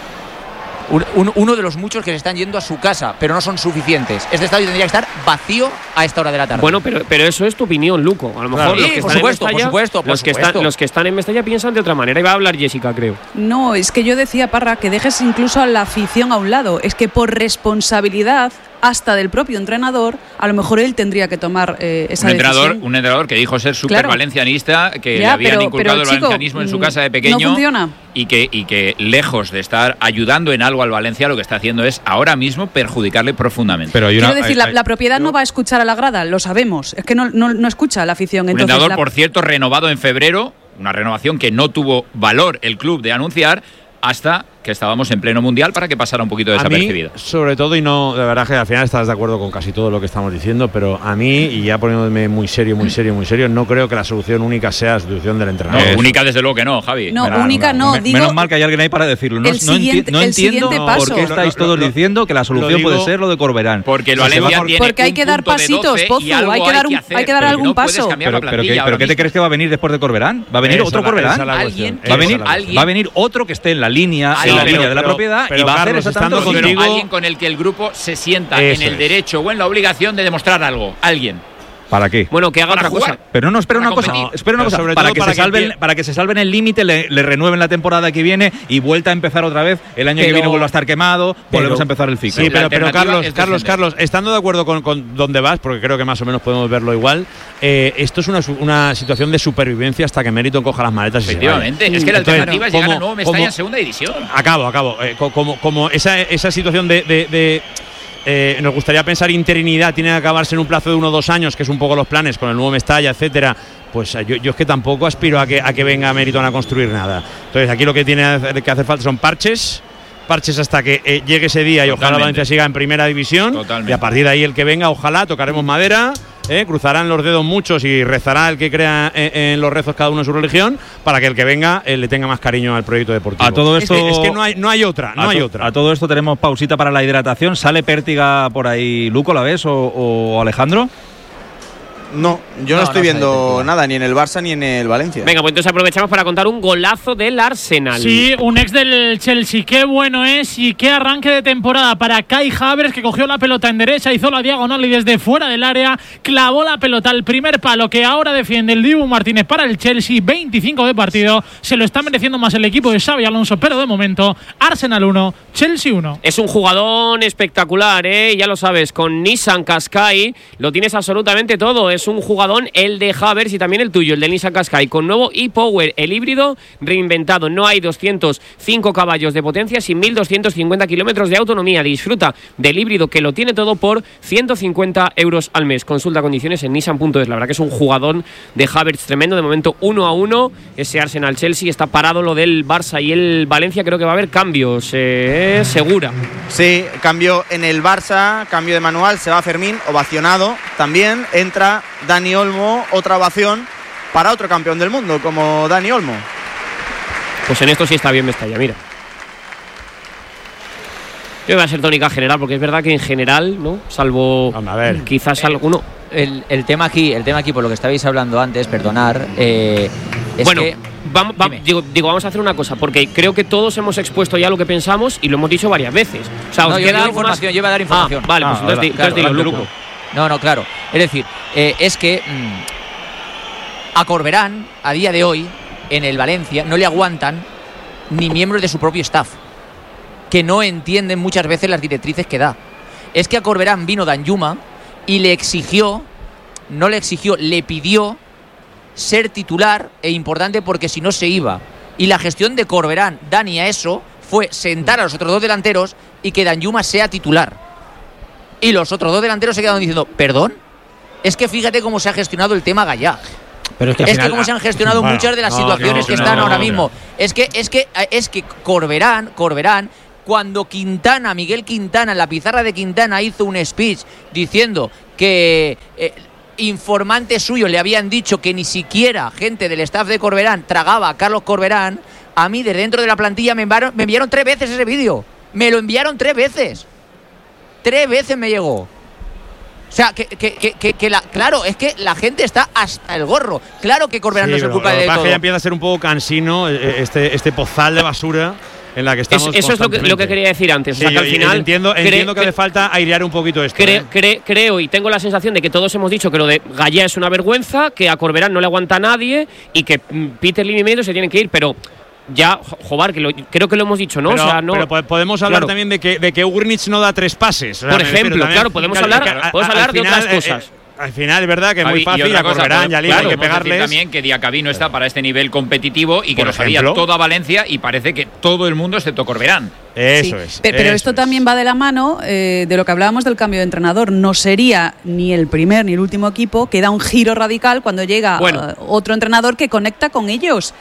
Uno de los muchos que se están yendo a su casa, pero no son suficientes. Este estadio tendría que estar vacío a esta hora de la tarde. Bueno, pero eso es tu opinión, Luco. A lo mejor los que están en Mestalla piensan de otra manera. Y va a hablar Jessica, creo. No, es que yo decía, Parra, que dejes incluso a la afición a un lado. Es que por responsabilidad hasta del propio entrenador, a lo mejor él tendría que tomar esa decisión. Un entrenador que dijo ser súper valencianista, que le habían inculcado el valencianismo en su casa de pequeño. No funciona. Y que lejos de estar ayuyando en algo al Valencia, lo que está haciendo es ahora mismo perjudicarle profundamente. Pero quiero decir, la propiedad no va a escuchar a la grada, lo sabemos. Es que no escucha a la afición. Un entrenador, por cierto, renovado en febrero, una renovación que no tuvo valor el club de anunciar hasta que estábamos en pleno mundial para que pasara un poquito desapercibido. A mí, sobre todo, y no, de verdad que al final estás de acuerdo con casi todo lo que estamos diciendo, pero a mí, y ya poniéndome muy serio, no creo que la solución única sea la sustitución del entrenador. No, única desde luego que no, Javi. No, única no, digo. Menos mal que hay alguien ahí para decirlo. No entiendo por qué estáis todos diciendo que la solución puede ser lo de Corberán. Porque el Valencia tiene porque hay que dar pasitos, Pozo, hay que dar algún paso. Pero ¿qué te crees que va a venir después de Corberán? ¿Va a venir otro Corberán? ¿Va a venir otro que esté en la línea de la propiedad y va a hacer exactamente contigo alguien con el que el grupo se sienta en el derecho o en la obligación de demostrar algo. Alguien. ¿Para qué? Bueno, que haga otra cosa. Pero no, espera una cosa. Para que se salven el límite, le renueven la temporada que viene y vuelta a empezar otra vez. El año que viene vuelve a estar quemado, volvemos a empezar el ciclo. Sí, pero Carlos, estando de acuerdo con dónde vas, porque creo que más o menos podemos verlo igual, esto es una situación de supervivencia hasta que Meriton coja las maletas. Efectivamente, es que la alternativa es llegar al nuevo Mestalla en segunda división. Acabo. Como esa situación nos gustaría pensar interinidad tiene que acabarse en un plazo de 1 o 2 años, que es un poco los planes con el nuevo Mestalla, etcétera. Pues yo es que tampoco aspiro a que venga Meriton a construir nada. Entonces aquí lo que tiene que hacer falta son parches hasta que llegue ese día. Totalmente. Y ojalá Valencia siga en primera división. Totalmente. Y a partir de ahí el que venga, ojalá tocaremos madera, cruzarán los dedos muchos y rezará el que crea en los rezos cada uno en su religión, para que el que venga le tenga más cariño al proyecto deportivo. A todo esto es que no hay otra. A todo esto tenemos pausita para la hidratación. ¿Sale Pértiga por ahí, Luco, la ves, o Alejandro? No, yo no estoy viendo nada, ni en el Barça ni en el Valencia. Venga, pues entonces aprovechamos para contar un golazo del Arsenal. Sí, un ex del Chelsea. Qué bueno es y qué arranque de temporada para Kai Havertz, que cogió la pelota en derecha, hizo la diagonal y desde fuera del área clavó la pelota al primer palo, que ahora defiende el Dibu Martínez para el Chelsea. 25 de partido. Se lo está mereciendo más el equipo de Xabi Alonso, pero de momento Arsenal 1, Chelsea 1. Es un jugador espectacular, ya lo sabes. Con Nissan Qashqai lo tienes absolutamente todo. Es un jugadón, el de Havertz, y también el tuyo, el de Nissan Qashqai, con nuevo e-Power, el híbrido reinventado. No hay 205 caballos de potencia sin 1.250 kilómetros de autonomía. Disfruta del híbrido que lo tiene todo por 150 euros al mes. Consulta condiciones en nissan.es. La verdad que es un jugadón de Havertz tremendo. De momento 1-1. Ese Arsenal-Chelsea está parado. Lo del Barça y el Valencia, creo que va a haber cambios, segura. Sí, cambio en el Barça, cambio de manual. Se va Fermín, ovacionado. También entra Dani Olmo, otra ovación para otro campeón del mundo como Dani Olmo. Pues en esto sí está bien Mestalla, mira. Yo voy a ser tónica general, porque es verdad que en general, ¿no? Salvo quizás alguno. El tema aquí, por lo que estabais hablando antes, perdonar, es bueno, que vamos a hacer una cosa, porque creo que todos hemos expuesto ya lo que pensamos y lo hemos dicho varias veces. O sea, yo iba a dar información. Vale, pues entonces dilo, Luco. No, claro. Es decir, es que a Corberán, a día de hoy, en el Valencia, no le aguantan ni miembros de su propio staff, que no entienden muchas veces las directrices que da. es que a Corberán vino Danjuma y le pidió ser titular e importante porque si no se iba. Y la gestión de Corberán, Dani, a eso fue sentar a los otros 2 delanteros y que Danjuma sea titular. Y los otros 2 delanteros se quedaron diciendo, ¿perdón? Es que fíjate cómo se ha gestionado el tema Gallá. Pero es que cómo se han gestionado muchas de las situaciones que están ahora mismo. Es que Corberán, cuando Miguel Quintana, en la pizarra de Quintana, hizo un speech diciendo que informantes suyos le habían dicho que ni siquiera gente del staff de Corberán tragaba a Carlos Corberán, a mí de dentro de la plantilla me enviaron 3 veces ese vídeo. Me lo enviaron 3 veces. 3 veces me llegó. O sea, claro, es que la gente está hasta el gorro. Claro que Corberán no se ocupa de todo. Ya empieza a ser un poco cansino este pozal de basura en la que estamos. Eso es lo que quería decir antes. Sí, o sea, que al final entiendo que hace falta airear un poquito esto. Creo y tengo la sensación de que todos hemos dicho que lo de Gallá es una vergüenza, que a Corberán no le aguanta a nadie y que Peter Lim y medio se tienen que ir, pero ya, joder, creo que lo hemos dicho, ¿no? Pero podemos hablar también de que Ugrinic no da 3 pases. Por ejemplo, podemos hablar de otras cosas. Al final es verdad que es muy fácil a Corberán y a Lim hay que pegarles. También que Diacabí no está para este nivel competitivo y que lo sabía toda Valencia y parece que todo el mundo excepto Corberán. Eso es. Pero esto también va de la mano de lo que hablábamos del cambio de entrenador. No sería ni el primer ni el último equipo que da un giro radical cuando llega otro entrenador que conecta con ellos.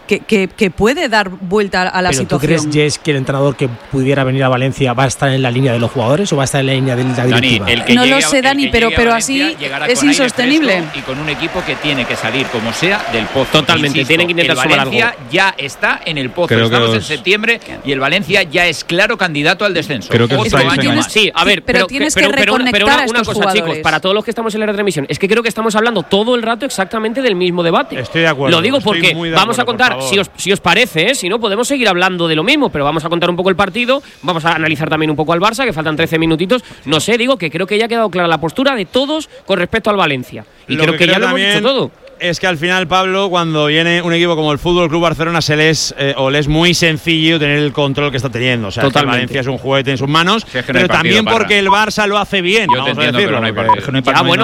Que puede dar vuelta a la situación. ¿Tú crees, Jess, que el entrenador que pudiera venir a Valencia va a estar en la línea de los jugadores o va a estar en la línea de la directiva? No lo sé, Dani, pero así es insostenible. Y con un equipo que tiene que salir como sea del pozo. Totalmente, tienen que intentar sumar algo. El Valencia ya está en el pozo. Estamos en septiembre y el Valencia ya es claro candidato al descenso. Creo que sí, a ver, pero tienes que reconectar a estos cosa, jugadores. Chicos, para todos los que estamos en la retransmisión, es que creo que estamos hablando todo el rato exactamente del mismo debate. Estoy de acuerdo. Lo digo porque vamos a contar, si os parece, si no podemos seguir hablando de lo mismo, pero vamos a contar un poco el partido, vamos a analizar también un poco al Barça, que faltan 13 minutitos, no sé, digo que creo que ya ha quedado clara la postura de todos con respecto al Valencia, y creo que ya lo hemos dicho todo. Es que al final, Pablo, cuando viene un equipo como el Fútbol Club Barcelona, le es muy sencillo tener el control que está teniendo. O sea, que el Valencia es un juguete en sus manos, pero también porque el Barça lo hace bien. Yo vamos a decirlo. Pero no hay partido.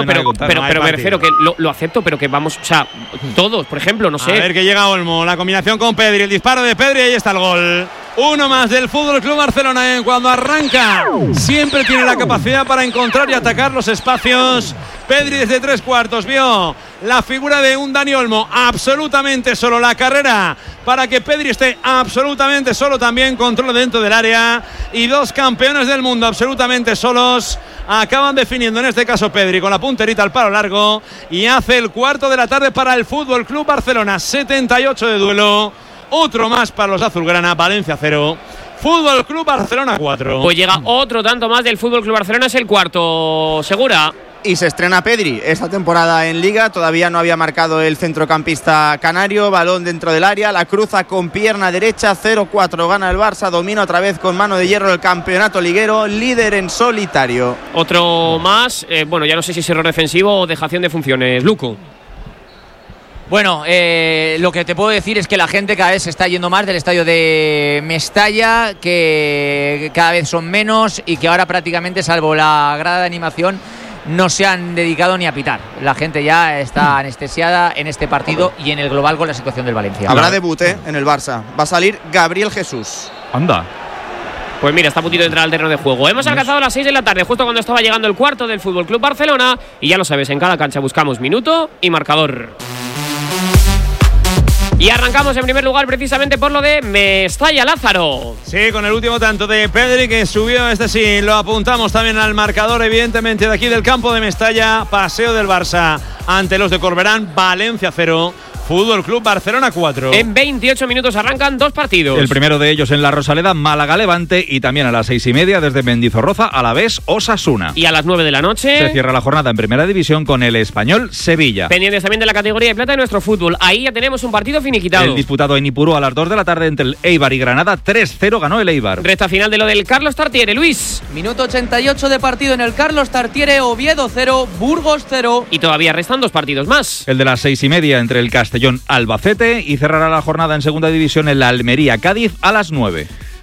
Pero me refiero que lo acepto, pero que vamos, o sea, todos, por ejemplo, no sé. A ver que llega Olmo, la combinación con Pedri, el disparo de Pedri, y ahí está el gol. Uno más del Fútbol Club Barcelona, cuando arranca siempre tiene la capacidad para encontrar y atacar los espacios. Pedri desde 3/4 vio la figura de un Dani Olmo absolutamente solo, la carrera para que Pedri esté absolutamente solo, también control dentro del área, y 2 campeones del mundo absolutamente solos acaban definiendo, en este caso Pedri con la punterita al palo largo, y hace el 4 de la tarde para el Fútbol Club Barcelona. 78 de duelo, otro más para los azulgrana. Valencia 0, Fútbol Club Barcelona 4. Pues llega otro tanto más del Fútbol Club Barcelona, es el cuarto. Segura. Y se estrena Pedri esta temporada en Liga. Todavía no había marcado el centrocampista canario. Balón dentro del área, la cruza con pierna derecha. 0-4 gana el Barça. Domina otra vez con mano de hierro el campeonato liguero. Líder en solitario. Otro más. Bueno, ya no sé si es error defensivo o dejación de funciones. Luco. Bueno, lo que te puedo decir es que la gente cada vez se está yendo más del estadio de Mestalla, que cada vez son menos y que ahora prácticamente, salvo la grada de animación, no se han dedicado ni a pitar. La gente ya está anestesiada en este partido y en el global con la situación del Valencia. Habrá debut en el Barça. Va a salir Gabriel Jesús. Anda. Pues mira, está a puntito de entrar al terreno de juego. Hemos alcanzado las 6 de la tarde, justo cuando estaba llegando el cuarto del Fútbol Club Barcelona. Y ya lo sabes, en cada cancha buscamos minuto y marcador. Y arrancamos en primer lugar precisamente por lo de Mestalla, Lázaro. Sí, con el último tanto de Pedri que subió, sí, lo apuntamos también al marcador, evidentemente, de aquí del campo de Mestalla. Paseo del Barça ante los de Corberán, Valencia 0. Fútbol Club Barcelona 4. En 28 minutos arrancan 2 partidos. El primero de ellos en la Rosaleda, Málaga-Levante, y también a las 6:30 desde Mendizorroza, Alavés, Osasuna. Y a las 9 de la noche se cierra la jornada en Primera División con el Español Sevilla. Pendientes también de la categoría de plata de nuestro fútbol. Ahí ya tenemos un partido finiquitado. El disputado en Ipurú a las 2 de la tarde entre el Eibar y Granada. 3-0 ganó el Eibar. Recta final de lo del Carlos Tartiere, Luis. Minuto 88 de partido en el Carlos Tartiere. Oviedo 0, Burgos 0. Y todavía restan 2 partidos más. El de las 6:30 entre el Castellón Albacete, y cerrará la jornada en Segunda División en la Almería Cádiz a las 9.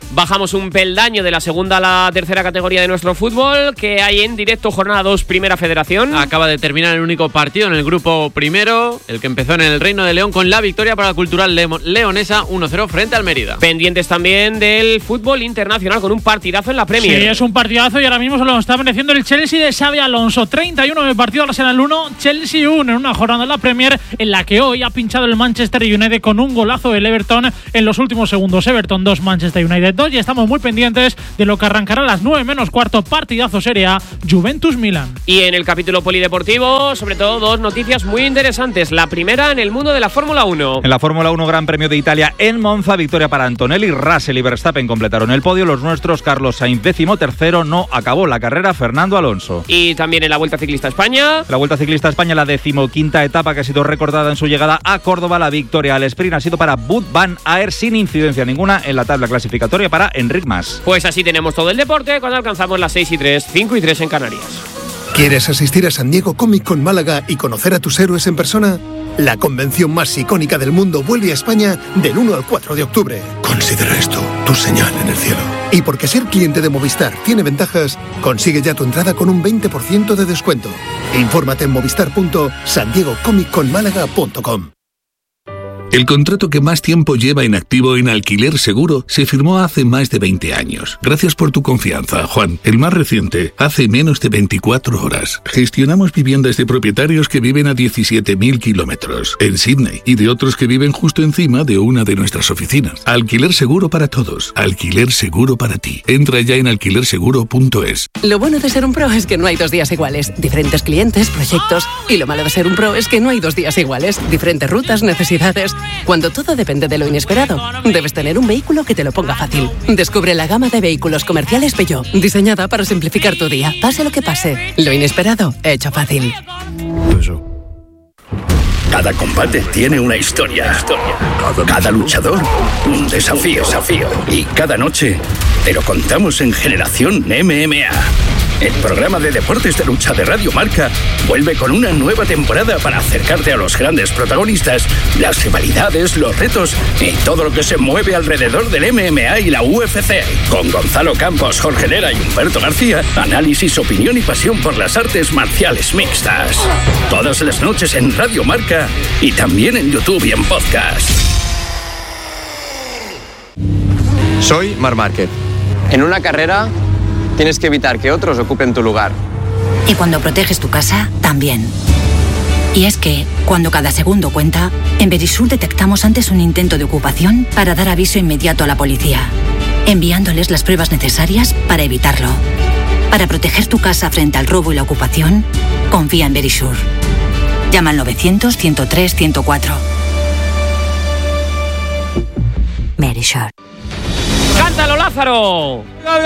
Bajamos un peldaño de la segunda a la tercera categoría de nuestro fútbol, que hay en directo jornada 2 Primera Federación. Acaba de terminar el único partido en el grupo primero, el que empezó en el Reino de León con la victoria para la Cultural Leonesa 1-0 frente al Mérida. Pendientes también del fútbol internacional con un partidazo en la Premier. Sí, es un partidazo y ahora mismo se lo está mereciendo el Chelsea de Xabi Alonso. 31 de partido, Arsenal 1, Chelsea 1 en una jornada en la Premier en la que hoy ha pinchado el Manchester United con un golazo del Everton en los últimos segundos. Everton 2, Manchester United 2, y estamos muy pendientes de lo que arrancará a las 9 menos cuarto, partidazo Serie A, Juventus-Milan. Y en el capítulo polideportivo, sobre todo dos noticias muy interesantes. La primera en el mundo de la Fórmula 1. En la Fórmula 1 Gran Premio de Italia en Monza, victoria para Antonelli, Russell y Verstappen completaron el podio. Los nuestros, Carlos Sainz 13º, no acabó la carrera Fernando Alonso. Y también en la Vuelta Ciclista España. La Vuelta Ciclista España, la 15ª etapa que ha sido recordada en su llegada a Córdoba. La victoria al sprint ha sido para Wout van Aert sin incidencia ninguna en la tabla clasificatoria para Enric Mas. Pues así tenemos todo el deporte cuando alcanzamos las 6:03, 5:03 en Canarias. ¿Quieres asistir a San Diego Comic Con Málaga y conocer a tus héroes en persona? La convención más icónica del mundo vuelve a España del 1 al 4 de octubre. Considera esto tu señal en el cielo. Y porque ser cliente de Movistar tiene ventajas, consigue ya tu entrada con un 20% de descuento. Infórmate en movistar.sandiegocomicconmálaga.com. El contrato que más tiempo lleva en activo en Alquiler Seguro se firmó hace más de 20 años. Gracias por tu confianza, Juan. El más reciente, hace menos de 24 horas. Gestionamos viviendas de propietarios que viven a 17.000 kilómetros en Sydney y de otros que viven justo encima de una de nuestras oficinas. Alquiler Seguro para todos. Alquiler Seguro para ti. Entra ya en alquilerseguro.es. Lo bueno de ser un pro es que no hay 2 días iguales. Diferentes clientes, proyectos. Y lo malo de ser un pro es que no hay 2 días iguales. Diferentes rutas, necesidades. Cuando todo depende de lo inesperado, debes tener un vehículo que te lo ponga fácil. Descubre la gama de vehículos comerciales Peugeot, diseñada para simplificar tu día, pase lo que pase. Lo inesperado, hecho fácil. Cada combate tiene una historia. Cada luchador, un desafío. Y cada noche te lo contamos en Generación MMA. El programa de deportes de lucha de Radio Marca vuelve con una nueva temporada para acercarte a los grandes protagonistas, las rivalidades, los retos y todo lo que se mueve alrededor del MMA y la UFC. Con Gonzalo Campos, Jorge Lera y Humberto García, análisis, opinión y pasión por las artes marciales mixtas. Todas las noches en Radio Marca y también en YouTube y en podcast. Soy Marc Márquez. En una carrera tienes que evitar que otros ocupen tu lugar. Y cuando proteges tu casa, también. Y es que, cuando cada segundo cuenta, en Verisur detectamos antes un intento de ocupación para dar aviso inmediato a la policía, enviándoles las pruebas necesarias para evitarlo. Para proteger tu casa frente al robo y la ocupación, confía en Verisur. Llama al 900-103-104. Verisur. ¡Cántalo, Lázaro! ¡Gol!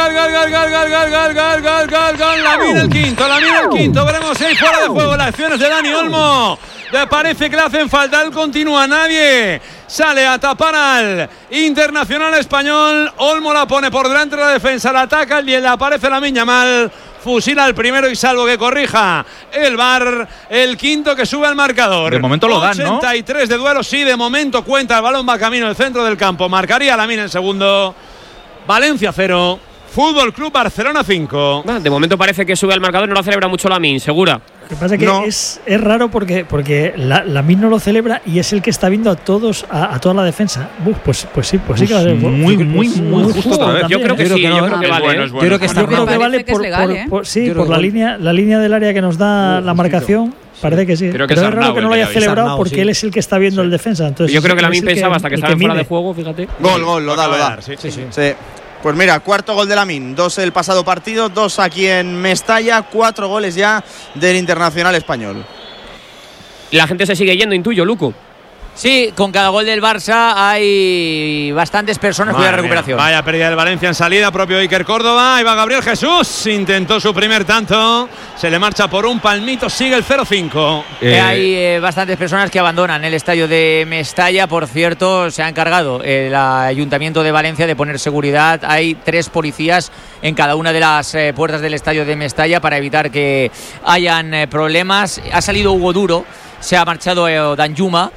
La mira el quinto. Veremos si hay fuera de juego las acciones de Dani Olmo. Le parece que le hacen falta. Él continúa. Nadie sale a tapar al Internacional español. Olmo la pone por delante de la defensa. La ataca y le aparece Lamine Yamal. Fusila al primero y salvo que corrija el VAR, el quinto que sube al marcador. De momento lo dan, ¿no? 83 de duelo, sí, de momento cuenta. El balón va camino del centro del campo. Marcaría Lamine en segundo. Valencia 0, Fútbol Club Barcelona 5. De momento parece que sube al marcador, no lo celebra mucho Lamine, segura. Lo que pasa es que no. es raro porque Lamine no lo celebra y es el que está viendo a todos, a toda la defensa. Pues sí que va a ser muy justo otra vez. Yo creo que sí, yo creo que vale. Yo creo que vale por la línea del área que nos da la marcación. Parece que sí. Pero es raro que no lo haya celebrado porque él es el que está viendo el defensa. Entonces, yo creo que Lamine pensaba hasta que estaba fuera de juego, fíjate. Gol, lo da. Sí. Pues mira, cuarto gol de Lamine, 2 el pasado partido, 2 aquí en Mestalla, 4 goles ya del Internacional español. La gente se sigue yendo, intuyo, Luco. Sí, con cada gol del Barça hay bastantes personas cuya recuperación. Vaya pérdida del Valencia en salida, propio Iker Córdoba. Ahí va Gabriel Jesús, intentó su primer tanto, se le marcha por un palmito, sigue el 0-5. Hay bastantes personas que abandonan el estadio de Mestalla. Por cierto, se ha encargado el Ayuntamiento de Valencia de poner seguridad. Hay 3 policías en cada una de las puertas del estadio de Mestalla para evitar que hayan problemas. Ha salido Hugo Duro, se ha marchado Danjuma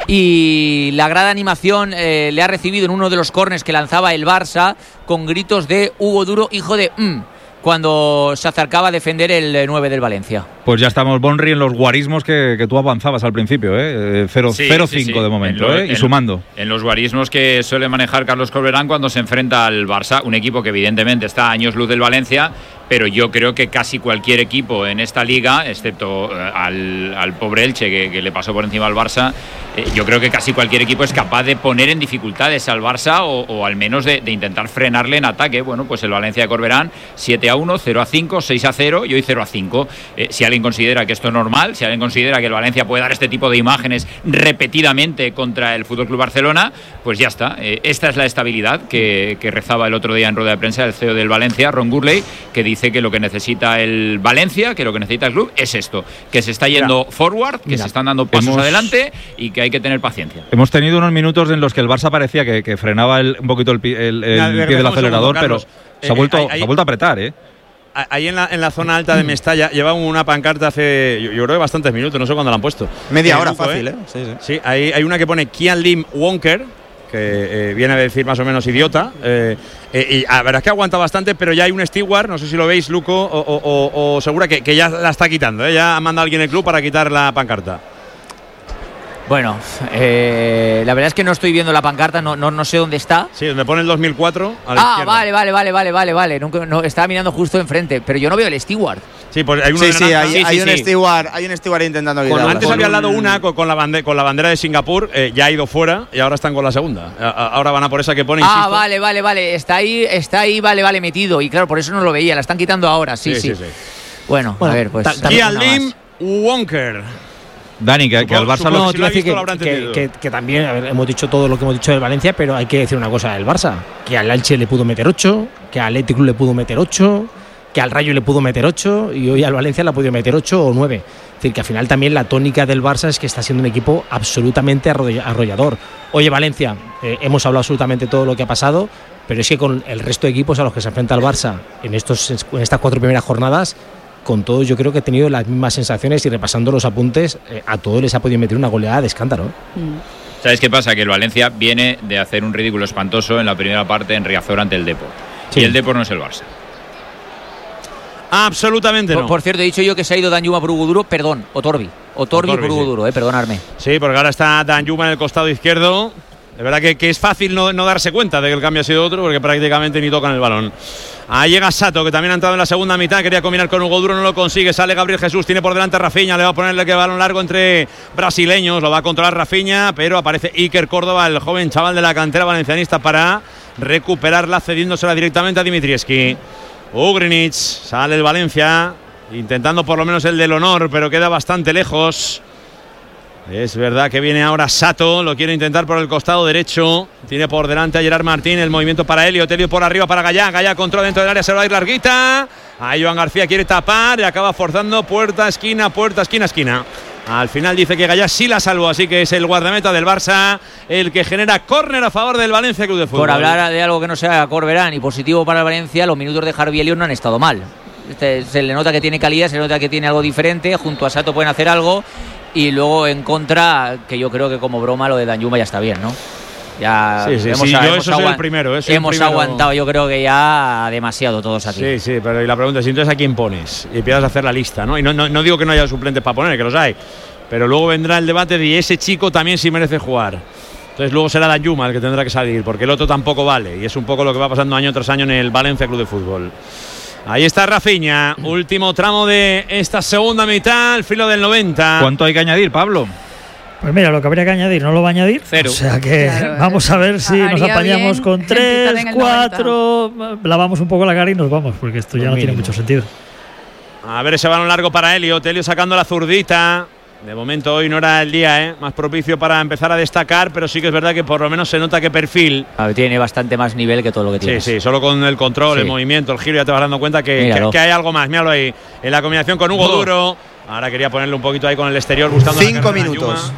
y la grada animación le ha recibido en uno de los córners que lanzaba el Barça con gritos de Hugo Duro, hijo de cuando se acercaba a defender el 9 del Valencia. Pues ya estamos, Bonri, en los guarismos que tú avanzabas al principio, 0-5 de momento, y sumando. En los guarismos que suele manejar Carlos Corberán cuando se enfrenta al Barça, un equipo que evidentemente está a años luz del Valencia, pero yo creo que casi cualquier equipo en esta liga, excepto al pobre Elche que le pasó por encima al Barça, yo creo que casi cualquier equipo es capaz de poner en dificultades al Barça o al menos de intentar frenarle en ataque. Bueno, pues el Valencia de Corberán 7-1, 0-5, 6-0 y hoy 0-5. Si alguien considera que esto es normal, si alguien considera que el Valencia puede dar este tipo de imágenes repetidamente contra el FC Barcelona, pues ya está. Esta es la estabilidad que rezaba el otro día en rueda de prensa el CEO del Valencia, Ron Gurley, que dice que lo que necesita el Valencia, que lo que necesita el club es esto, que se está yendo forward, que se están dando pasos adelante y que hay que tener paciencia. Hemos tenido unos minutos en los que el Barça parecía que frenaba un poquito el pie del acelerador, pero se ha vuelto a apretar, Ahí en la zona alta de Mestalla lleva una pancarta hace, yo creo que bastantes minutos, no sé cuándo la han puesto. Media hora, fácil, Sí, hay una que pone Kian Lim Wonker, que viene a decir más o menos idiota. Y la verdad es que aguanta bastante, pero ya hay un steward, no sé si lo veis, Luco o Segura, que ya la está quitando, ya ha mandado a alguien el club para quitar la pancarta. Bueno, la verdad es que no estoy viendo la pancarta, no sé dónde está. Sí, donde pone el 2004 a la izquierda. Vale. No, estaba mirando justo enfrente, pero yo no veo el steward. Sí, pues hay uno hay un steward intentando quitarla. Antes había al lado una con la bandera de Singapur, ya ha ido fuera y ahora están con la segunda. Ahora van a por esa que pone, insisto. Vale. Está ahí, vale, metido. Y claro, por eso no lo veía, la están quitando ahora, sí. Bueno, a ver, pues. Kian Lim Wonker. Dani, que al Barça no, te decir que también, a ver, hemos dicho todo lo que hemos dicho del Valencia, pero hay que decir una cosa del Barça, que al Elche le pudo meter 8, que al Athletic Club le pudo meter 8, que al Rayo le pudo meter 8 y hoy al Valencia le ha podido meter 8 o 9. Es decir, que al final también la tónica del Barça es que está siendo un equipo absolutamente arrollador. Oye, Valencia, hemos hablado absolutamente todo lo que ha pasado, pero es que con el resto de equipos a los que se enfrenta el Barça en estas 4 primeras jornadas, con todos yo creo que he tenido las mismas sensaciones y repasando los apuntes, a todos les ha podido meter una goleada de escándalo. ¿Sabes qué pasa? Que el Valencia viene de hacer un ridículo espantoso en la primera parte en Riazor ante el Depor. Sí. Y el Depor no es el Barça. Absolutamente no. Por cierto, he dicho yo que se ha ido Danjuma por Hugo Duro, perdón, Otorbi por Hugo Duro, perdonarme. Sí, porque ahora está Danjuma en el costado izquierdo. De verdad que es fácil no darse cuenta de que el cambio ha sido otro, porque prácticamente ni tocan el balón. Ahí llega Sato, que también ha entrado en la segunda mitad, quería combinar con Hugo Duro, no lo consigue, sale Gabriel Jesús, tiene por delante a Rafinha, le va a ponerle que balón largo entre brasileños, lo va a controlar Rafinha, pero aparece Iker Córdoba, el joven chaval de la cantera valencianista, para recuperarla, cediéndosela directamente a Dimitrievski. Ugrinic, sale el Valencia, intentando por lo menos el del honor, pero queda bastante lejos. Es verdad que viene ahora Sato, lo quiere intentar por el costado derecho. Tiene por delante a Gerard Martín, el movimiento para Elliot por arriba para Gallá controla dentro del área, se lo va a ir larguita. Ahí Joan García quiere tapar y acaba forzando puerta, esquina. Al final dice que Gallá sí la salvó, así que es el guardameta del Barça el que genera córner a favor del Valencia Club de Fútbol. Por hablar de algo que no sea Corberán y positivo para el Valencia, los minutos de Harvey Elliott no han estado mal. Se le nota que tiene calidad, se le nota que tiene algo diferente, junto a Sato pueden hacer algo. Y luego en contra, que yo creo que como broma lo de Danjuma ya está bien, ¿no? Ya hemos aguantado, yo creo que ya demasiado todos aquí. Sí, pero y la pregunta es, entonces ¿a quién pones? Y empiezas a hacer la lista, ¿no? Y no digo que no haya suplentes para poner, que los hay, pero luego vendrá el debate de ese chico también sí merece jugar. Entonces luego será Danjuma el que tendrá que salir, porque el otro tampoco vale, y es un poco lo que va pasando año tras año en el Valencia Club de Fútbol. Ahí está Rafinha, último tramo de esta segunda mitad, al filo del 90. ¿Cuánto hay que añadir, Pablo? Pues mira, lo que habría que añadir no lo va a añadir. 0. O sea que vamos a ver si nos apañamos con 3, 4, lavamos un poco la cara y nos vamos, porque esto ya no tiene mucho sentido. A ver ese balón largo para Elliot sacando la zurdita. De momento hoy no era el día más propicio para empezar a destacar, pero sí que es verdad que por lo menos se nota que perfil. Tiene bastante más nivel que todo lo que tiene. Sí, solo con el control, el movimiento, el giro, ya te vas dando cuenta que hay algo más. Míralo ahí, en la combinación con Hugo Duro. Ahora quería ponerle un poquito ahí con el exterior, buscando 5 minutos.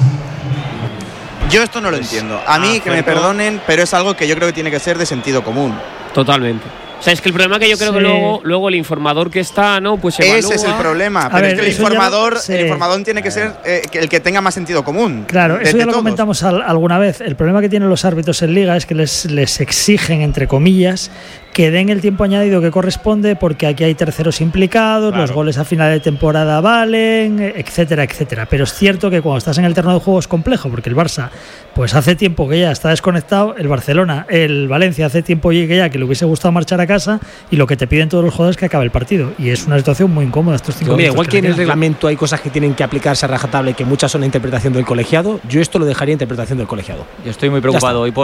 Yo esto no lo entiendo. A mí, que me perdonen, pero es algo que yo creo que tiene que ser de sentido común. Totalmente. O sea, es que el problema que yo creo que luego el informador que está, ¿no? Pues evalúa. Ese es el problema. Pero es que el informador tiene que ser el que tenga más sentido común. Claro, eso ya lo comentamos alguna vez. El problema que tienen los árbitros en Liga es que les exigen, entre comillas, que den el tiempo añadido que corresponde, porque aquí hay terceros implicados, los goles a final de temporada valen, etcétera, etcétera. Pero es cierto que cuando estás en el terreno de juego es complejo, porque el Barça pues hace tiempo que ya está desconectado, el Valencia hace tiempo que ya que le hubiese gustado marchar a casa, y lo que te piden todos los jugadores es que acabe el partido, y es una situación muy incómoda estos 5 minutos. Igual que en el reglamento hay cosas que tienen que aplicarse a rajatabla y que muchas son la interpretación del colegiado, yo esto lo dejaría interpretación del colegiado. Yo estoy muy preocupado hoy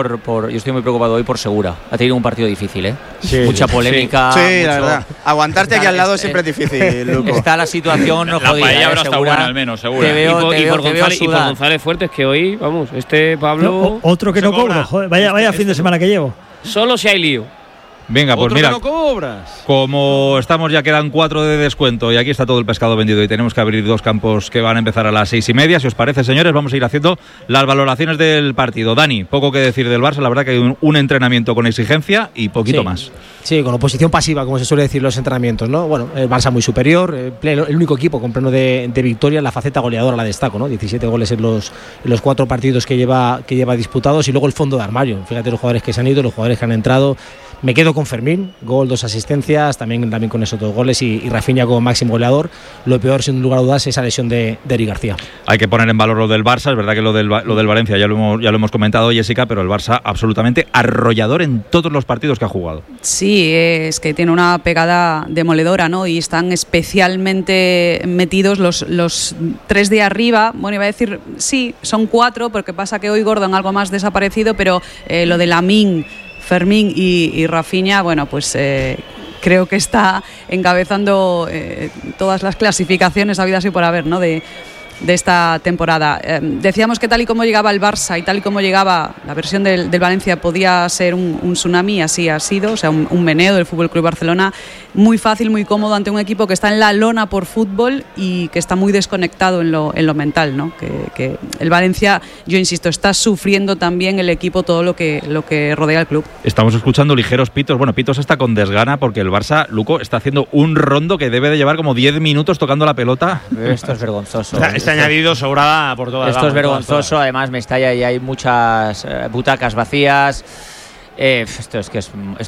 por Segura. Ha tenido un partido difícil, Sí, mucha polémica. Sí, la verdad. Aguantarte aquí al lado siempre es difícil, Luco. Está la situación no jodida. La paella habrá estado buena al menos, seguro. Y por González Fuertes, que hoy, vamos, Pablo… otro que no cobra. Joder, vaya fin de semana que llevo. Solo si hay lío. Venga, pues mira, no cobras. Como estamos, ya quedan 4 de descuento y aquí está todo el pescado vendido y tenemos que abrir 2 campos que van a empezar a las 6:30. Si os parece, señores, vamos a ir haciendo las valoraciones del partido. Dani, poco que decir del Barça, la verdad que hay un entrenamiento con exigencia y poquito más. Sí, con oposición pasiva, como se suele decir los entrenamientos, ¿no? Bueno, el Barça muy superior, el único equipo con pleno de victoria, la faceta goleadora la destaco, ¿no? 17 goles en los 4 partidos que lleva disputados, y luego el fondo de armario. Fíjate los jugadores que se han ido, los jugadores que han entrado. Me quedo con Fermín, gol, 2 asistencias, también con esos 2 goles, y Rafinha como máximo goleador. Lo peor, sin lugar a dudas, es esa lesión de Eric García. Hay que poner en valor lo del Barça, es verdad que lo del Valencia ya lo hemos comentado, Jessica, pero el Barça absolutamente arrollador en todos los partidos que ha jugado. Sí, es que tiene una pegada demoledora, ¿no? Y están especialmente metidos los 3 de arriba. Bueno, iba a decir, sí, son 4, porque pasa que hoy Gordon algo más desaparecido, pero lo de Lamine, Fermín y Rafinha, bueno, pues creo que está encabezando todas las clasificaciones habidas y por haber, ¿no? de esta temporada. Decíamos que tal y como llegaba el Barça y tal y como llegaba la versión del Valencia podía ser un tsunami, así ha sido, o sea, un meneo del FC Barcelona, muy fácil, muy cómodo ante un equipo que está en la lona por fútbol y que está muy desconectado en lo mental, ¿no? Que el Valencia, yo insisto, está sufriendo también el equipo todo lo que rodea al club. Estamos escuchando ligeros pitos. Bueno, pitos está con desgana porque el Barça, Luco, está haciendo un rondo que debe de llevar como 10 minutos tocando la pelota. Esto es vergonzoso. Este añadido sobrada por todas. Esto es vergonzoso. Además, Mestalla y hay muchas butacas vacías. Esto es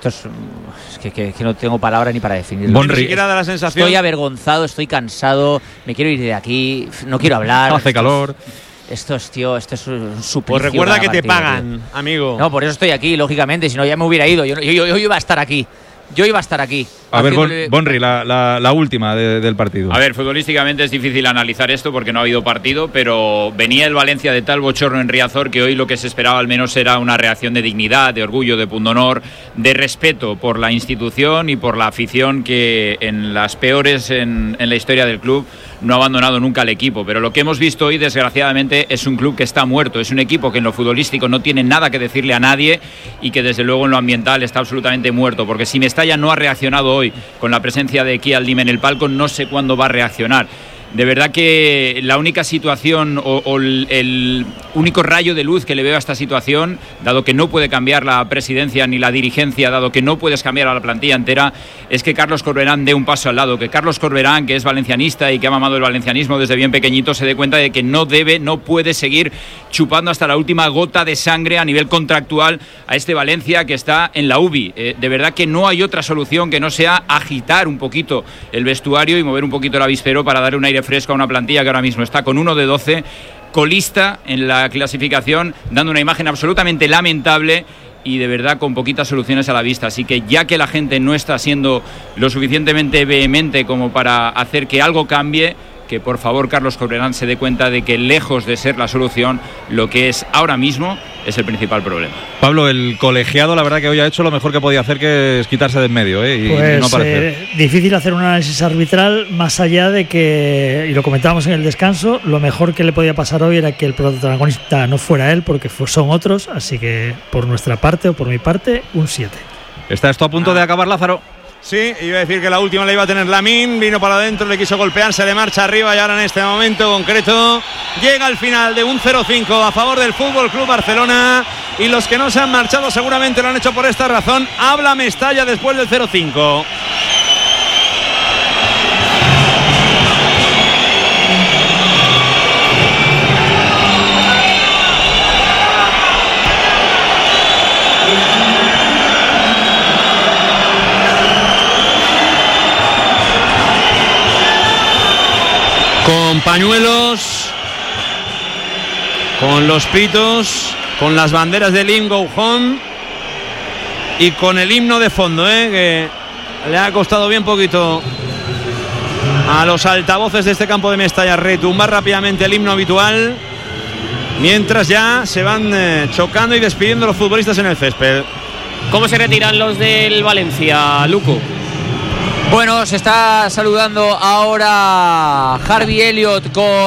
que no tengo palabra ni para definirlo. Ni siquiera da la sensación. Estoy avergonzado, estoy cansado, me quiero ir de aquí, no quiero hablar. Hace calor. Esto es un suplicio. Pues recuerda que te pagan, amigo. No, por eso estoy aquí, lógicamente, si no ya me hubiera ido. Yo iba a estar aquí. A ver, Bonri, la última del partido. A ver, futbolísticamente es difícil analizar esto porque no ha habido partido, pero venía el Valencia de tal bochorno en Riazor que hoy lo que se esperaba al menos era una reacción de dignidad, de orgullo, de pundonor, de respeto por la institución y por la afición que en las peores en la historia del club no ha abandonado nunca al equipo. Pero lo que hemos visto hoy, desgraciadamente, es un club que está muerto. Es un equipo que en lo futbolístico no tiene nada que decirle a nadie y que desde luego en lo ambiental está absolutamente muerto. Porque si Mestalla no ha reaccionado hoy con la presencia de Kialdime en el palco, no sé cuándo va a reaccionar. De verdad que la única situación o el único rayo de luz que le veo a esta situación, dado que no puede cambiar la presidencia ni la dirigencia, dado que no puedes cambiar a la plantilla entera, es que Carlos Corberán dé un paso al lado, que Carlos Corberán, que es valencianista y que ha mamado el valencianismo desde bien pequeñito, se dé cuenta de que no puede seguir chupando hasta la última gota de sangre a nivel contractual a este Valencia que está en la UBI. De verdad que no hay otra solución que no sea agitar un poquito el vestuario y mover un poquito el avispero para darle un aire fresco a una plantilla que ahora mismo está con 1 de 12, colista en la clasificación, dando una imagen absolutamente lamentable y de verdad con poquitas soluciones a la vista. Así que ya que la gente no está siendo lo suficientemente vehemente como para hacer que algo cambie, que por favor Carlos Corberán se dé cuenta de que lejos de ser la solución, lo que es ahora mismo es el principal problema. Pablo, el colegiado la verdad que hoy ha hecho lo mejor que podía hacer, que es quitarse de en medio, y pues, no aparecer. Difícil hacer un análisis arbitral más allá de que, y lo comentábamos en el descanso, lo mejor que le podía pasar hoy era que el protagonista no fuera él, porque son otros, así que por nuestra parte o por mi parte, un 7. ¿Está esto a punto de acabar, Lázaro? Sí, iba a decir que la última la iba a tener Lamine, vino para adentro, le quiso golpear, se le marcha arriba y ahora en este momento concreto llega al final de un 0-5 a favor del FC Barcelona. y los que no se han marchado seguramente lo han hecho por esta razón. Habla Mestalla después del 0-5. Con pañuelos, con los pitos, con las banderas del Lim Go Home y con el himno de fondo, que le ha costado bien poquito a los altavoces de este campo de Mestalla retumbar rápidamente el himno habitual, mientras ya se van chocando y despidiendo los futbolistas en el césped. ¿Cómo se retiran los del Valencia, Luco? Bueno, se está saludando ahora Harvey Elliott con